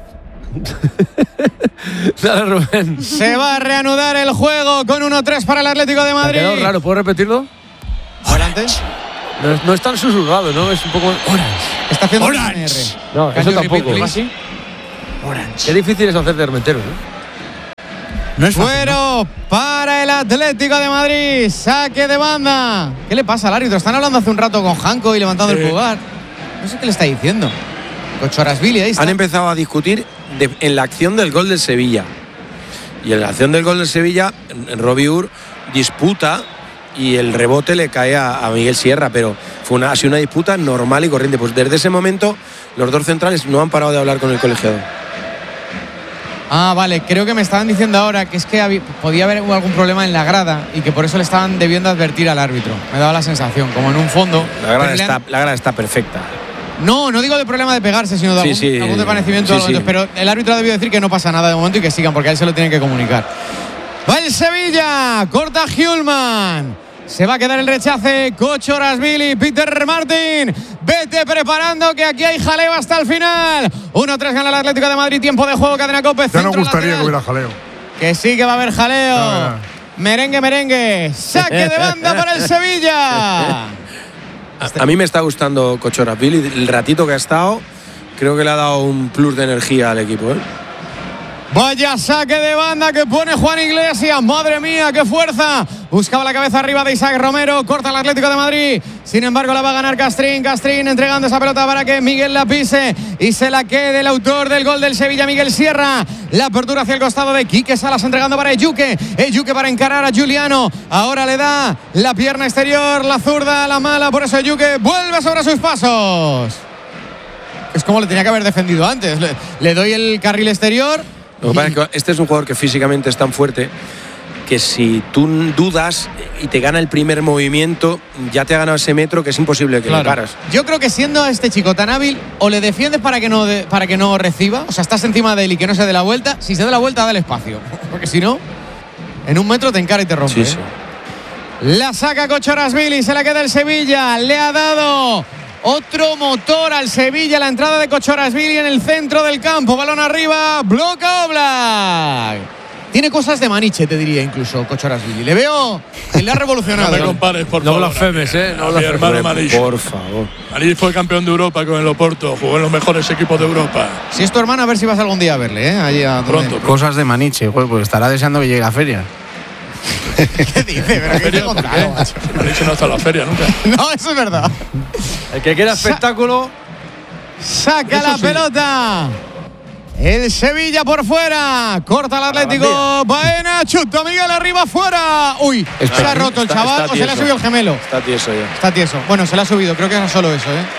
Dale, Rubén. Se va a reanudar el juego con uno tres para el Atlético de Me ha Madrid. quedado raro, ¿puedo repetirlo? Adelante. No, es- no es tan susurrado, ¿no? Es un poco Orange. Está haciendo un Orange. N R. No, Can eso you repeat, tampoco. please? Qué difícil es hacer de hermetero, ¿no? No es Fuero para el Atlético de Madrid. Saque de banda. ¿Qué le pasa al árbitro? Están hablando hace un rato con Janko y levantando Sí. el pulgar. No sé qué le está diciendo. Kochorashvili, ahí está. Han empezado a discutir de- en la acción del gol del Sevilla. Y en la acción del gol del Sevilla, Robiur disputa y el rebote le cae a, a Miguel Sierra, pero fue una, ha sido una disputa normal y corriente. Pues desde ese momento los dos centrales no han parado de hablar con el colegiado. Ah, vale. Creo que me estaban diciendo ahora que es que había- podía haber algún problema en la grada y que por eso le estaban debiendo advertir al árbitro. Me daba la sensación, como en un fondo. La grada, Pero le han- está, la grada está perfecta. No, no digo de problema de pegarse, sino de Sí, algún, sí, algún desvanecimiento. sí, o algo. sí. Entonces, pero el árbitro ha debido decir que no pasa nada de momento y que sigan, porque a él se lo tienen que comunicar. Va el Sevilla, corta Hjulman. Se va a quedar el rechace, Kochorashvili, Peter Martin. Vete preparando que aquí hay jaleo hasta el final. uno tres gana el Atlético de Madrid, tiempo de juego, Cadena Cope. Ya no centro gustaría lateral. que hubiera jaleo. Que sí que va a haber jaleo. No, no. Merengue, merengue. Saque de banda para el Sevilla. A, a mí me está gustando Kochorashvili. El ratito que ha estado, creo que le ha dado un plus de energía al equipo, ¿eh? Vaya saque de banda que pone Juan Iglesias. Madre mía, qué fuerza Buscaba la cabeza arriba de Isaac Romero. Corta el Atlético de Madrid. Sin embargo, la va a ganar Castrín. Castrín entregando esa pelota para que Miguel la pise y se la quede el autor del gol del Sevilla, Miguel Sierra. La apertura hacia el costado de Quique Salas entregando para Eyuke. Eyuke para encarar a Juliano. Ahora le da la pierna exterior, la zurda, la mala. Por eso Eyuke vuelve sobre sus pasos. Es como le tenía que haber defendido antes. Le, le doy el carril exterior. Lo que pasa es que este es un jugador que físicamente es tan fuerte que si tú dudas y te gana el primer movimiento, ya te ha ganado ese metro que es imposible que Claro. le paras. Yo creo que siendo este chico tan hábil, o le defiendes para que no de- para que no reciba, o sea, estás encima de él y que no se dé la vuelta. Si se da la vuelta, dale espacio, porque si no, en un metro te encara y te rompe. Sí, ¿eh? sí. La saca Kochorasvili, se la queda el Sevilla, le ha dado otro motor al Sevilla, la entrada de Kochorasvili en el centro del campo, balón arriba, bloca Oblak. Tiene cosas de Maniche, te diría incluso, Kochorasvili. Le veo que le ha revolucionado. No me compares, por No favor. blasfemes, ¿eh? No A mi blasfemes. hermano Maniche. Por favor. Maniche fue campeón de Europa con el Oporto, jugó en los mejores equipos de Europa. Si es tu hermano, a ver si vas algún día a verle, ¿eh? Allí a donde- Pronto. Cosas de Maniche, joder, pues estará deseando que llegue la feria. ¿Qué dice? ¿Pero qué dice Gonzalo, macho? Maniche no está en la feria nunca. No, eso es verdad. El que quiera espectáculo. Saca Eso la sí. pelota. El Sevilla por fuera. Corta el Atlético. Baena, chuta Miguel arriba fuera. Uy, Espera, se ha roto el está- chaval está o se le ha tieso. subido el gemelo. Está tieso ya. Está tieso. Bueno, se le ha subido. Creo que era solo eso, ¿eh?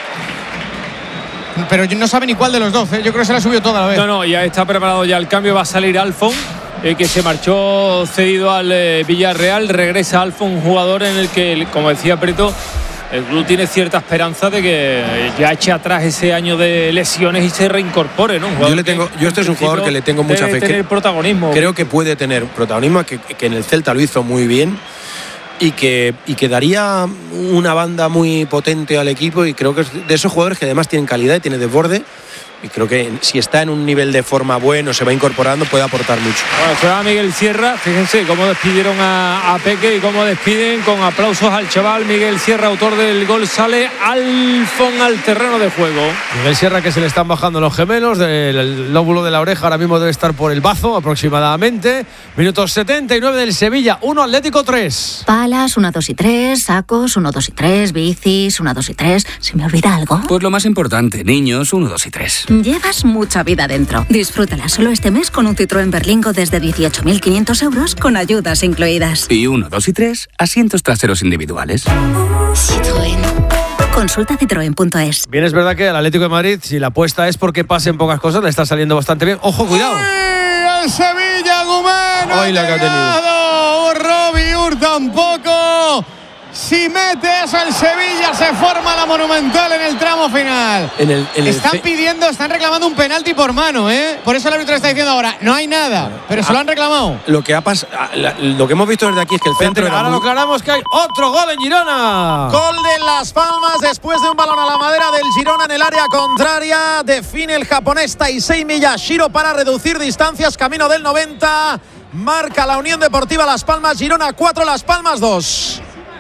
Pero no sabe ni cuál de los dos, ¿eh? Yo creo que se le ha subido toda la vez. No, no, ya está preparado ya el cambio. Va a salir Alfon, eh, que se marchó cedido al eh, Villarreal. Regresa Alfon, un jugador en el que, como decía Preto, el club tiene cierta esperanza de que ya eche atrás ese año de lesiones y se reincorpore, ¿no? Un jugador Yo le tengo, que, yo este es un en jugador que le tengo mucha debe fe. tener que- protagonismo. Creo que puede tener protagonismo, que, que en el Celta lo hizo muy bien y que, y que daría una banda muy potente al equipo, y creo que es de esos jugadores que además tienen calidad y tienen desborde, y creo que si está en un nivel de forma bueno, se va incorporando, puede aportar mucho. Bueno, juega Miguel Sierra, fíjense cómo despidieron a, a Peque y cómo despiden con aplausos al chaval Miguel Sierra, autor del gol. Sale Alfon al terreno de juego. Miguel Sierra, que se le están bajando los gemelos del lóbulo de la oreja, ahora mismo debe estar por el bazo aproximadamente. Minutos setenta y nueve del Sevilla, uno Atlético tres. Palas, uno, dos y tres, sacos, uno, dos y tres, bicis, uno, dos y tres. ¿Se me olvida algo? Pues lo más importante, niños, uno, dos y tres. Llevas mucha vida dentro. Disfrútala solo este mes con un Citroën Berlingo desde dieciocho mil quinientos euros con ayudas incluidas. Y uno, dos y tres, asientos traseros individuales. Citroën. Consulta citroen punto es. Bien, es verdad que al Atlético de Madrid, si la apuesta es porque pasen pocas cosas, le está saliendo bastante bien. ¡Ojo, cuidado! ¡Ay, el Sevilla, Gumán! Hoy la que ha tenido. Robbie Ur tampoco. Si mete eso el Sevilla, se forma la Monumental en el tramo final. En el, en el Están ce- pidiendo, están reclamando un penalti por mano, ¿eh? Por eso el árbitro está diciendo ahora, no hay nada, pero se lo han reclamado. Lo que ha pas- la- lo que hemos visto desde aquí es que el centro era Ahora muy- lo aclaramos que hay otro gol en Girona. Gol de Las Palmas después de un balón a la madera del Girona en el área contraria. Define el japonés Taisei Miyashiro para reducir distancias. Camino del noventa. Marca la Unión Deportiva Las Palmas. Girona cuatro, Las Palmas dos.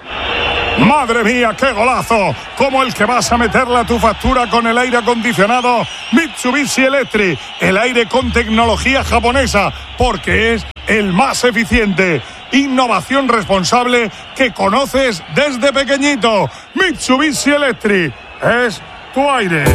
Madre mía, qué golazo, como el que vas a meterle a tu factura con el aire acondicionado Mitsubishi Electric, el aire con tecnología japonesa, porque es el más eficiente. Innovación responsable que conoces desde pequeñito. Mitsubishi Electric es tu aire.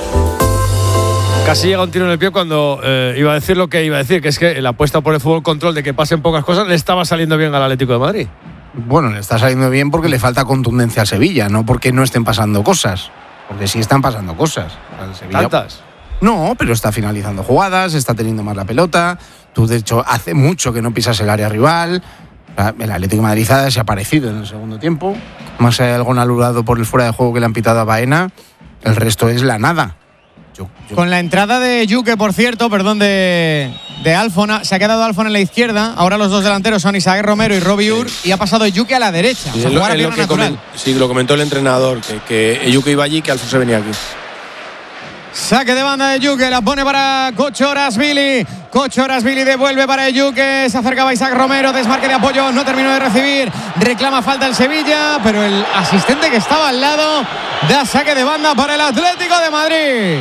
Casi llega un tiro en el pie cuando eh, iba a decir lo que iba a decir, que es que la apuesta por el fútbol control de que pasen pocas cosas le estaba saliendo bien al Atlético de Madrid. Bueno, le está saliendo bien porque le falta contundencia al Sevilla, no porque no estén pasando cosas. Porque sí están pasando cosas. Al Sevilla- ¿Tantas? No, pero está finalizando jugadas, está teniendo más la pelota. Tú, de hecho, hace mucho que no pisas el área rival. El Atlético de Madrid ha desaparecido en el segundo tiempo. Más allá de algún anulado por el fuera de juego que le han pitado a Baena, el resto es la nada. Yo, yo... Con la entrada de Yuke, por cierto, perdón, de, de Alfon, se ha quedado Alfon en la izquierda. Ahora los dos delanteros son Isaac Romero y Robbie Ur, y ha pasado Yuke a la derecha. Sí, O sea, es lo- jugar a es lo pierna que natural. comen- sí, lo comentó el entrenador, que, que Eyuke iba allí y que Alfonso venía aquí. Saque de banda de Yuke, la pone para Kochorasvili. Kochorasvili devuelve para Yuke. Se acercaba Isaac Romero, desmarque de apoyo, no terminó de recibir. Reclama falta el Sevilla, pero el asistente que estaba al lado da saque de banda para el Atlético de Madrid.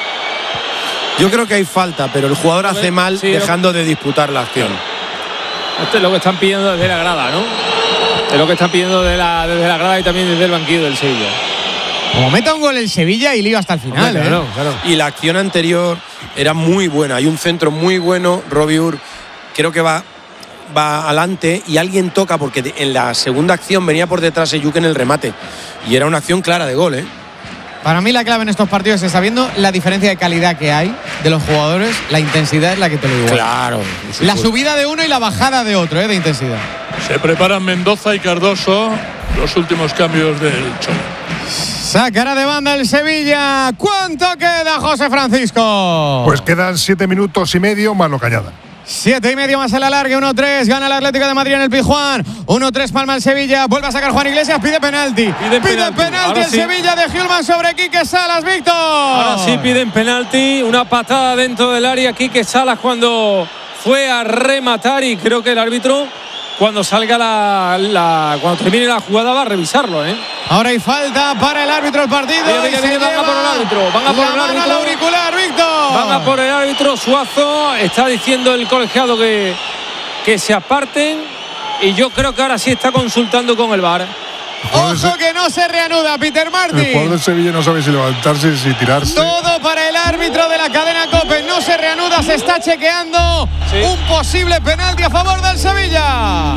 Yo creo que hay falta, pero el jugador hace mal sí, dejando de disputar la acción. Esto es lo que están pidiendo desde la grada, ¿no? Es lo que están pidiendo de la, desde la grada y también desde el banquillo del Sevilla. Como meta un gol el Sevilla y lío hasta el final, Hombre, ¿eh? claro, claro. Y la acción anterior era muy buena. Hay un centro muy bueno. Robbie Ur creo que va, va adelante y alguien toca porque en la segunda acción venía por detrás Eyuk en el remate. Y era una acción clara de gol, ¿eh? Para mí la clave en estos partidos es sabiendo la diferencia de calidad que hay de los jugadores, la intensidad es la que te lo digo. Claro. La subida de uno y la bajada de otro, ¿eh? De intensidad. Se preparan Mendoza y Cardoso, los últimos cambios del Cholo. Sacará de banda el Sevilla. ¿Cuánto queda, José Francisco? Pues quedan siete minutos y medio más lo que añadan. Siete y medio más el alargue, uno tres, gana el Atlético de Madrid en el Pizjuán, uno tres palma el Sevilla, vuelve a sacar Juan Iglesias, pide penalti, pide penalti, penalti el sí. Sevilla de Hjulmand sobre Quique Salas, Víctor. Ahora sí piden penalti, una patada dentro del área, Quique Salas cuando fue a rematar y creo que el árbitro cuando salga la, la cuando termine la jugada va a revisarlo, ¿eh? Ahora hay falta para el árbitro del partido. Oye, oye, oye, van a por el árbitro. Van a por el árbitro. Al auricular, Víctor. Van a por el árbitro. Suazo está diciendo el colegiado que, que se aparten. Y yo creo que ahora sí está consultando con el V A R. Ojo que no se reanuda, Peter Martin. El jugador del Sevilla no sabe si levantarse, si tirarse. Todo para el árbitro de la cadena COPE. No se reanuda, se está chequeando sí. un posible penalti a favor del Sevilla.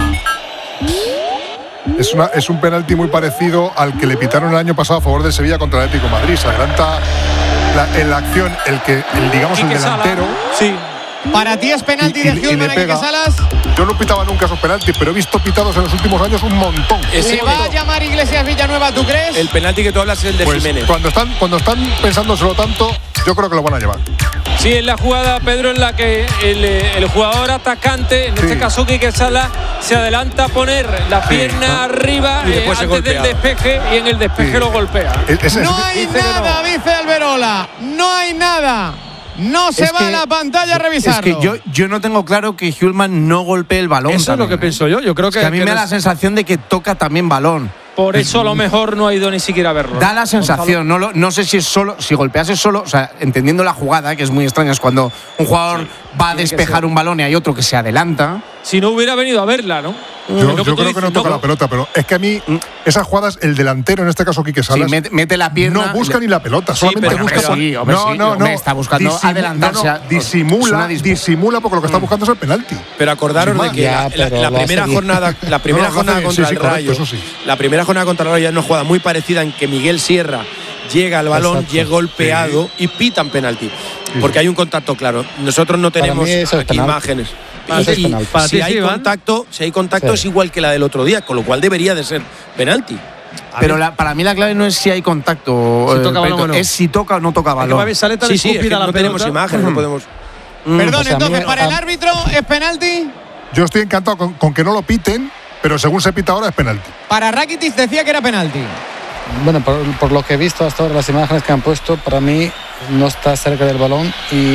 Es, una, es un penalti muy parecido al que le pitaron el año pasado a favor del Sevilla contra el Atlético de Madrid. Se adelanta la, en la acción el que, el, digamos, el delantero. Sí. ¿Para ti es penalti y, de y, Hjulmand a Quique Salas? Yo no pitaba nunca esos penaltis, pero he visto pitados en los últimos años un montón. ¿Se va a llamar Iglesias Villanueva, tú crees? El penalti que tú hablas es el de pues Jiménez. Cuando están, cuando están pensándoselo tanto, yo creo que lo van a llevar. Sí, es la jugada, Pedro, en la que el, el jugador atacante, en sí. este caso Quique Salas, se adelanta a poner la pierna sí. arriba eh, antes del despeje y en el despeje sí. lo golpea. Es, es, no hay nada, no. dice Alberola. No hay nada. No se es va a la pantalla a revisarlo. Es que yo, yo no tengo claro que Hjulmand no golpee el balón. Eso también, es lo que ¿eh? pienso yo. Yo creo que, es que a mí que me da no la sensación de que toca también balón. Por eso a lo mejor no ha ido ni siquiera a verlo. Da la sensación, no, lo, no sé si es solo, si golpease solo, o sea, entendiendo la jugada, que es muy extraña, es cuando un jugador sí, va a despejar un balón y hay otro que se adelanta. Si no hubiera venido a verla, ¿no? Yo, yo creo que no toca no, la pelota, pero es que a mí esas jugadas, el delantero, en este caso Quique Salas, sí, mete, mete la pierna, no busca le... ni la pelota, solamente sí, busca. Por... Sí, hombre, no, sí, no, no, está buscando Disim... adelantarse. No, no, disimula, disimula porque lo que está buscando es el penalti. Pero acordaros de que ya, la, la, la primera jornada, la primera no, jornada contra sí, sí, el Rayo, correcto, sí. la primera jornada contra el Rayo es una jugada muy parecida en que Miguel Sierra llega al balón, Exacto. llega golpeado sí. y pitan penalti, porque hay un contacto claro. Nosotros no tenemos aquí imágenes. Y, y, si, hay contacto, si hay contacto sí. es igual que la del otro día, con lo cual debería de ser penalti. Pero la, para mí la clave no es si hay contacto, si toca balón, no. es si toca o no toca balón. Es que sí, sí, es que la no tenemos imágenes, no podemos. Perdón, o sea, entonces, ¿para el árbitro es penalti? Yo estoy encantado con, con que no lo piten, pero según se pita ahora es penalti. Para Rakitic decía que era penalti. Bueno, por, por lo que he visto hasta ahora, las imágenes que han puesto, para mí no está cerca del balón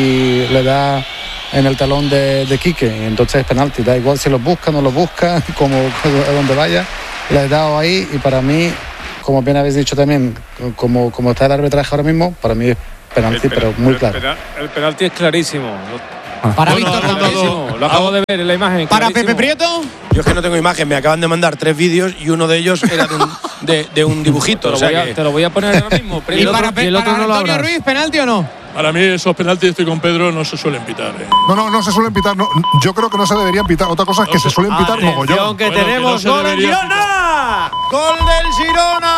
y le da en el talón de, de Quique, entonces es penalti. Da igual si lo busca o no lo busca, como a donde vaya, le he dado ahí y para mí, como bien habéis dicho también, como, como está el arbitraje ahora mismo, para mí es penalti, penal, pero muy el claro. Penal, el penalti es clarísimo. Para no, Víctor no, también. Lo acabo de ver en la imagen. Para clarísimo. Pepe Prieto. Yo es que no tengo imagen, me acaban de mandar tres vídeos y uno de ellos era de un, de, de un dibujito. Te, o sea lo a, que... te lo voy a poner ahora mismo. ¿Y, y para, y el otro para no Antonio Ruiz, penalti o no? Para mí esos penaltis, estoy con Pedro, no se suelen pitar. ¿eh? No, no, no se suelen pitar. No, yo creo que no se deberían pitar. Otra cosa es que no, se suelen pitar mogollón. que bueno, tenemos que no gol del Girona. Gol del Girona,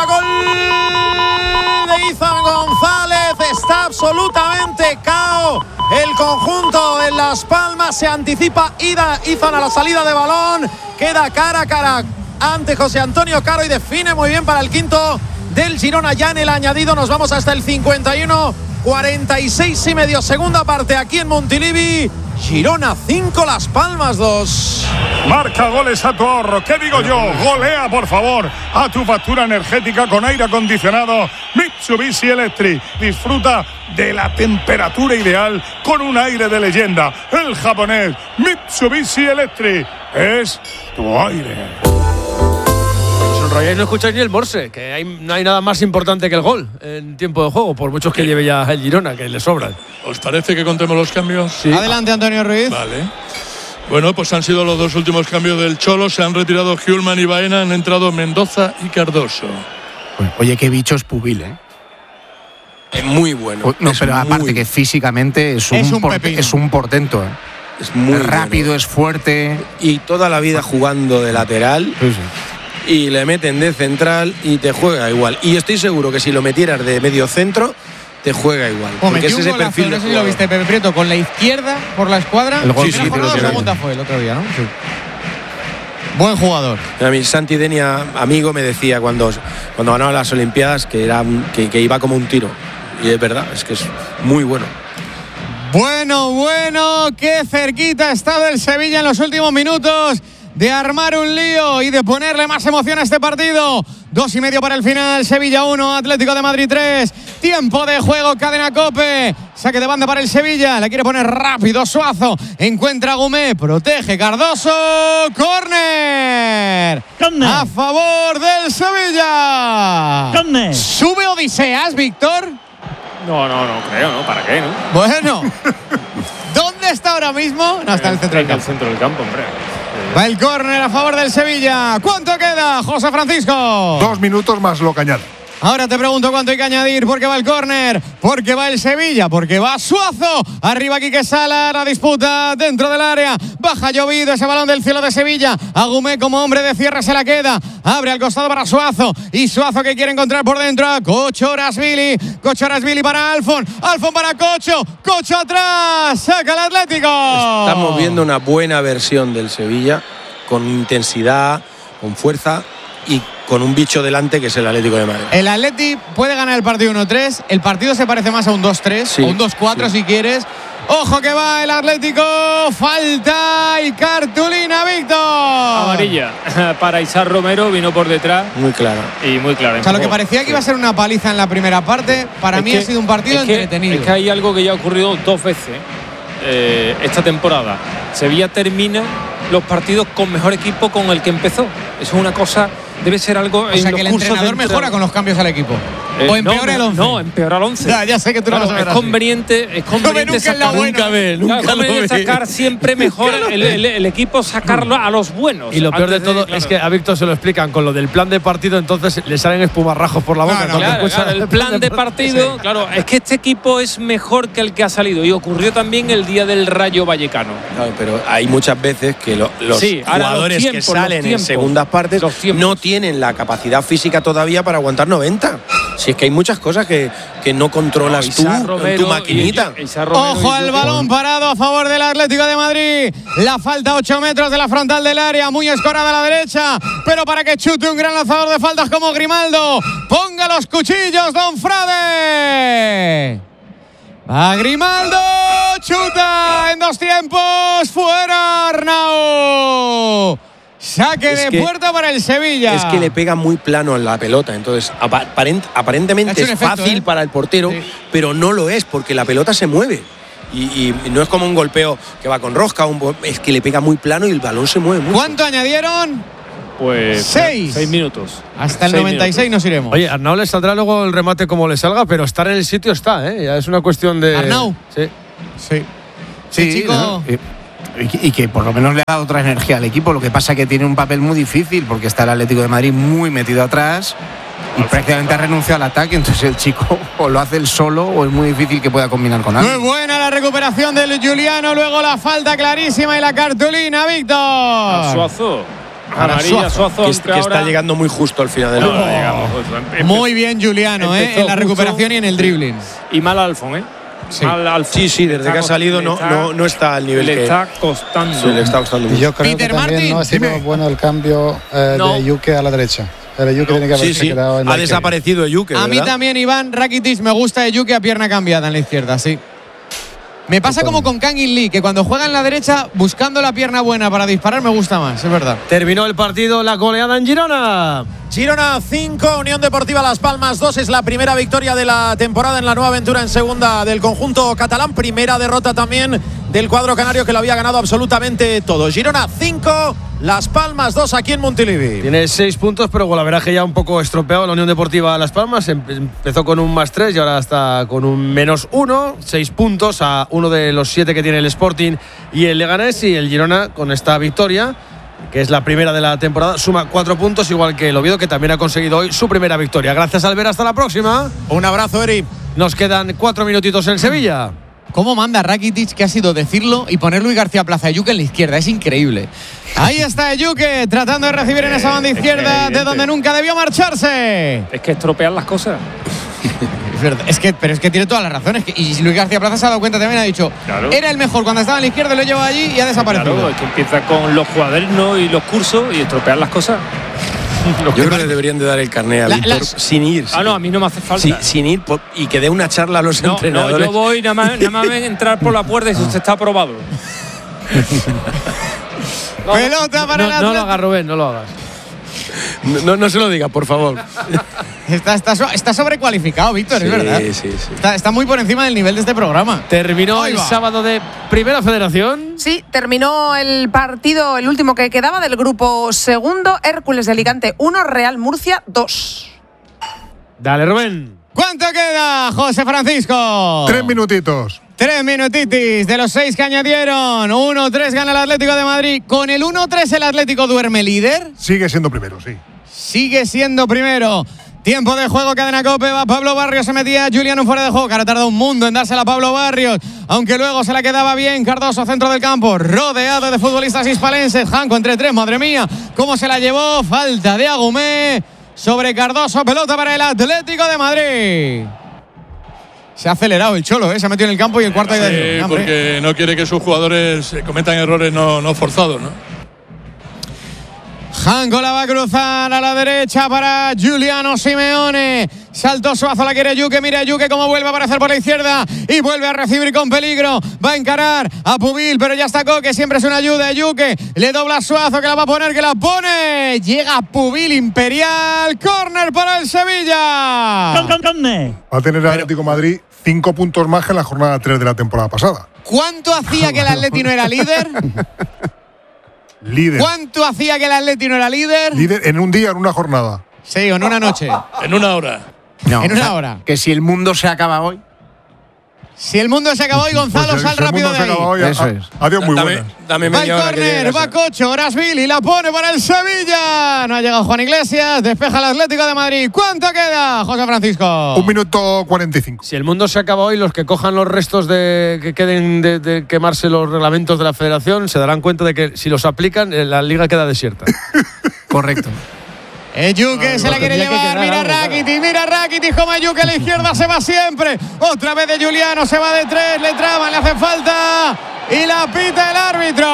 gol de Izan González. Está absolutamente cao el conjunto en Las Palmas. Se anticipa Ida Izan a la salida de balón. Queda cara a cara ante José Antonio Caro y define muy bien para el quinto del Girona. Ya en el añadido nos vamos hasta el cincuenta y uno. cuarenta y seis y medio, segunda parte aquí en Montilivi. Girona cinco, Las Palmas dos. Marca goles a tu ahorro. ¿Qué digo yo? Golea, por favor, a tu factura energética con aire acondicionado Mitsubishi Electric. Disfruta de la temperatura ideal con un aire de leyenda. El japonés Mitsubishi Electric es tu aire. Sonroyáis, no escucháis ni el morse, que hay, no hay nada más importante que el gol en tiempo de juego, por muchos que lleve ya el Girona, que le sobran. ¿Os parece que contemos los cambios? Sí. Adelante, Antonio Ruiz. Vale. Bueno, pues han sido los dos últimos cambios del Cholo. Se han retirado Hjulman y Baena, han entrado Mendoza y Cardoso. Oye, qué bicho es Pubil, ¿eh? Es muy bueno. No, es pero muy aparte que físicamente es un, Es un porte- pepino. es un portento, ¿eh? Es muy Es rápido, bueno. es fuerte. Y toda la vida jugando de lateral. Sí, sí. Y le meten de central y te juega igual. Y estoy seguro que si lo metieras de medio centro, te juega igual. O Porque metió es un ese golazo, perfil no de sé si lo jugador. viste, Pepe Prieto, con la izquierda por la escuadra. El gol Sí, sí, ¿Primera pero jornada o tiene- segunda fue el otro día, ¿no? Sí. Buen jugador. A mí Santi Denia, amigo, me decía cuando, cuando ganaba las Olimpiadas que, era un- que, que iba como un tiro. Y es verdad, es que es muy bueno. Bueno, bueno, qué cerquita ha estado el Sevilla en los últimos minutos de armar un lío y de ponerle más emoción a este partido. Dos y medio para el final, Sevilla uno, Atlético de Madrid tres. Tiempo de juego, cadena COPE. Saque de banda para el Sevilla, le quiere poner rápido Suazo. Encuentra a Gumé, protege Cardoso. ¡Córner! A favor del Sevilla. ¡Córner! ¿Sube Odiseas, Víctor? No, no, no creo, ¿no? ¿Para qué, no? Bueno, ¿dónde está ahora mismo? No, está en el centro del En el campo. centro del campo, hombre. Va el córner a favor del Sevilla. ¿Cuánto queda, José Francisco? Dos minutos más lo que añade. Ahora te pregunto cuánto hay que añadir. ¿Por qué va el córner? ¿Por qué va el Sevilla? ¿Por qué va Suazo? Arriba Quique Sala, la disputa dentro del área. Baja llovido ese balón del cielo de Sevilla. Agumé como hombre de cierre se la queda. Abre al costado para Suazo. Y Suazo que quiere encontrar por dentro a Kochorasvili. Kochorasvili para Alfon. Alfon para Cocho. Cocho atrás. Saca el Atlético. Estamos viendo una buena versión del Sevilla, con intensidad, con fuerza y con un bicho delante que es el Atlético de Madrid. El Atleti puede ganar el partido uno tres. El partido se parece más a un dos tres, Sí, o un dos cuatro sí. si quieres. Ojo que va el Atlético. Falta y cartulina, Víctor. Amarilla para Isar Romero, vino por detrás Muy clara. y muy clara. O sea, lo que parecía que iba a ser una paliza en la primera parte, para Es mí que- ha sido un partido es que- entretenido. Es que hay algo que ya ha ocurrido dos veces eh, esta temporada. Sevilla termina los partidos con mejor equipo con el que empezó. Eso es una cosa, debe ser algo. O en sea, los que el cursos de entrenador mejora entrenador. con los cambios al equipo. Eh, o empeora no, el once. No, empeora el once. Ya, ya sé que tú lo Claro, vas a ver es así. conveniente, es conveniente nunca en la sacar, buena. Nunca ve, nunca Claro, es conveniente lo ve. sacar siempre mejor el, el- el equipo, sacarlo a los buenos. Y lo peor de Antes todo claro. es que a Víctor se lo explican con lo del plan de partido, entonces le salen espumarrajos por la boca. No, no, cuando Claro, escucha claro, el plan de partido, claro, es que este equipo es mejor que el que ha salido y ocurrió también el día del Rayo Vallecano. Claro, pero hay muchas veces que lo- los Sí, ahora los jugadores tiempos, que salen los en tiempos. segundas partes Los tiempos. no tienen la capacidad física todavía para aguantar noventa. Si es que hay muchas cosas que, que no controlas tú Isar en Romero tu maquinita. y- y- Isar Romero Ojo y al Yuke. balón parado a favor del Atlético de Madrid. La falta ocho metros de la frontal del área. Muy escorada a la derecha. Pero para que chute un gran lanzador de faltas como Grimaldo. Ponga los cuchillos, don Frade. A Grimaldo. Chuta en dos tiempos. Fuera Arnau. Saque Es de que- puerta para el Sevilla. Es que le pega muy plano en la pelota, entonces apa- aparent- Ha aparentemente hecho es un efecto, fácil ¿eh? para el portero, Sí. pero no lo es porque la pelota se mueve. Y, y no es como un golpeo que va con rosca, un bo- es que le pega muy plano y el balón se mueve mucho. ¿Cuánto añadieron? Pues Seis. seis minutos. Hasta el Seis noventa y seis minutos. nos iremos. Oye, Arnau le saldrá luego el remate como le salga, pero estar en el sitio está, ¿eh? Ya es una cuestión de. ¿Arnau? Sí. Sí. Sí, chico. ¿no? Y- Y que, y que por lo menos le ha dado otra energía al equipo. Lo que pasa es que tiene un papel muy difícil porque está el Atlético de Madrid muy metido atrás y prácticamente ha renunciado al ataque. Entonces el chico o lo hace él solo o es muy difícil que pueda combinar con Muy alguien. buena la recuperación del Juliano, luego la falta clarísima y la cartulina, Víctor. A Suazo. Para Amarilla, Suazo. Suazo. que, aunque que está ahora- llegando muy justo al final del No, no balón. llegamos, pues, empe- Muy bien Juliano, ¿eh? empezó En la justo. recuperación y en el dribbling. Y mal Alfon, ¿eh? Sí. Mal Alfon. Sí, sí, desde Está que ha cost- salido le no, está- no, no está al nivel Le que está costando. sí, le está costando Y mucho. yo creo Peter que también Martin, no ha sido dime. bueno el cambio eh, No. de Yuke a la derecha. El Yuke tiene que haberse Sí, sí, quedado en la ha izquierda. desaparecido Yuke, A mí ¿verdad? también, Iván Rakitic, me gusta de Yuki a pierna cambiada en la izquierda, sí. Me pasa como con Kangin Lee, que cuando juega en la derecha, buscando la pierna buena para disparar, me gusta más, es verdad. Terminó el partido, la goleada en Girona. Girona cinco, Unión Deportiva Las Palmas dos. Es la primera victoria de la temporada en la nueva aventura en segunda del conjunto catalán. Primera derrota también del cuadro canario que lo había ganado absolutamente todo. Girona cinco, Las Palmas dos aquí en Montilivi. Tiene seis puntos, pero golaveraje ya un poco estropeado la Unión Deportiva Las Palmas. Empezó con un más tres y ahora está con un menos uno. Seis puntos a uno de los siete que tiene el Sporting y el Leganés. Y el Girona, con esta victoria, que es la primera de la temporada, suma cuatro puntos, igual que el Oviedo, que también ha conseguido hoy su primera victoria. Gracias, Albert. Hasta la próxima. Un abrazo, Eri. Nos quedan cuatro minutitos en Sevilla. ¿Cómo manda Rakitic, que ha sido decirlo y poner Luis García Plaza Ejuke en la izquierda? Es increíble. Ahí está Ejuke tratando de recibir en esa banda izquierda de donde nunca debió marcharse. Es que estropean las cosas. Es verdad, es que, pero es que tiene todas las razones. Y Luis García Plaza se ha dado cuenta también, ha dicho, claro, era el mejor cuando estaba en la izquierda, lo lleva allí y ha desaparecido. Claro, es que empieza con los cuadernos y los cursos y estropean las cosas. Yo creo que le deberían de dar el carné a la, Víctor las... sin ir. Ah, no, a mí no me hace falta. Sí, sin ir por, y que dé una charla a los no, entrenadores. No, yo voy, nada más, nada más ven entrar por la puerta y si usted está aprobado. no, Pelota para no, el Atlético. No lo hagas, Rubén, no lo hagas. No, no, no se lo diga, por favor. Está, está, está sobrecualificado, Víctor, sí, es verdad. Sí, sí. Está, está muy por encima del nivel de este programa. Terminó el sábado de Primera Federación. Sí, terminó el partido, el último que quedaba del grupo segundo. Hércules de Alicante uno, Real Murcia dos. Dale, Rubén. ¿Cuánto queda, José Francisco? Tres minutitos. Tres minutitis de los seis que añadieron. uno tres gana el Atlético de Madrid. ¿Con el uno tres el Atlético duerme líder? Sigue siendo primero, sí. Sigue siendo primero. Tiempo de juego, cadena COPE, va Pablo Barrios, se metía Juliano fuera de juego, que ahora tarda un mundo en dársela a Pablo Barrios, aunque luego se la quedaba bien Cardoso, centro del campo, rodeado de futbolistas hispalenses, Janco entre tres, madre mía, cómo se la llevó, falta de Agumé sobre Cardoso, pelota para el Atlético de Madrid. Se ha acelerado el Cholo, ¿eh? Se ha metido en el campo y el cuarto sí, ha ido. Sí, porque no quiere que sus jugadores cometan errores no, no forzados, ¿no? Janco la va a cruzar a la derecha para Giuliano Simeone. Salto Suazo, la quiere Ejuke. Mira Ejuke cómo vuelve a aparecer por la izquierda y vuelve a recibir con peligro. Va a encarar a Pubil, pero ya está Coque. Siempre es una ayuda. Ejuke le dobla a Suazo, que la va a poner, que la pone. Llega Pubil Imperial. Córner para el Sevilla. Va a tener el Atlético de Madrid cinco puntos más que en la jornada tres de la temporada pasada. ¿Cuánto hacía que el Atleti no era líder? Líder. ¿Cuánto hacía que el Atleti no era líder? Líder en un día, en una jornada. Sí, o en una noche. En una hora. No, en una o sea, hora. Que si el mundo se acaba hoy. Si el mundo se acabó y Gonzalo, pues si sal rápido de ahí. Hoy, Eso a, es. Adiós, muy dame, buenas. Dame va media el hora que llegue córner, a va casa. Cocho, Orasvili la pone para el Sevilla. No ha llegado Juan Iglesias, despeja el Atlético de Madrid. ¿Cuánto queda, José Francisco? Un minuto cuarenta y cinco. Si el mundo se acaba hoy, los que cojan los restos de que queden de, de quemarse los reglamentos de la Federación se darán cuenta de que si los aplican, la liga queda desierta. Correcto. Ejuke no, se la quiere llevar, mira Rakitic, mira Rakitic como Ejuke a la izquierda se va siempre. Otra vez de Giuliano, se va de tres, le traban, le hace falta y la pita el árbitro.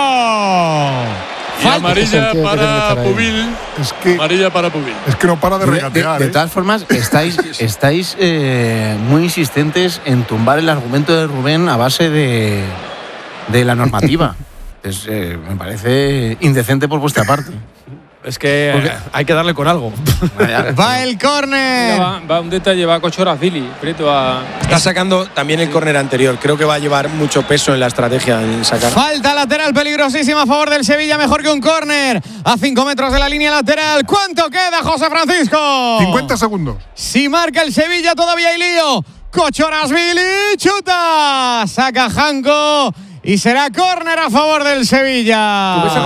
Y amarilla para Pubil. Es que, amarilla para Pubil. Es que no para de regatear. De, de, de ¿eh? todas formas, estáis, estáis eh, muy insistentes en tumbar el argumento de Rubén a base de, de la normativa. Es, eh, me parece indecente por vuestra parte. Es que Porque hay que darle con algo. Va el córner. Va, va un detalle, va Cocho Orasvili. A... Está sacando también el córner anterior. Creo que va a llevar mucho peso en la estrategia en sacar. Falta lateral peligrosísima a favor del Sevilla, mejor que un córner. A cinco metros de la línea lateral. ¿Cuánto queda, José Francisco? cincuenta segundos. Si marca el Sevilla todavía hay lío. Cocho Orasvili, chuta. Saca Janco y será córner a favor del Sevilla.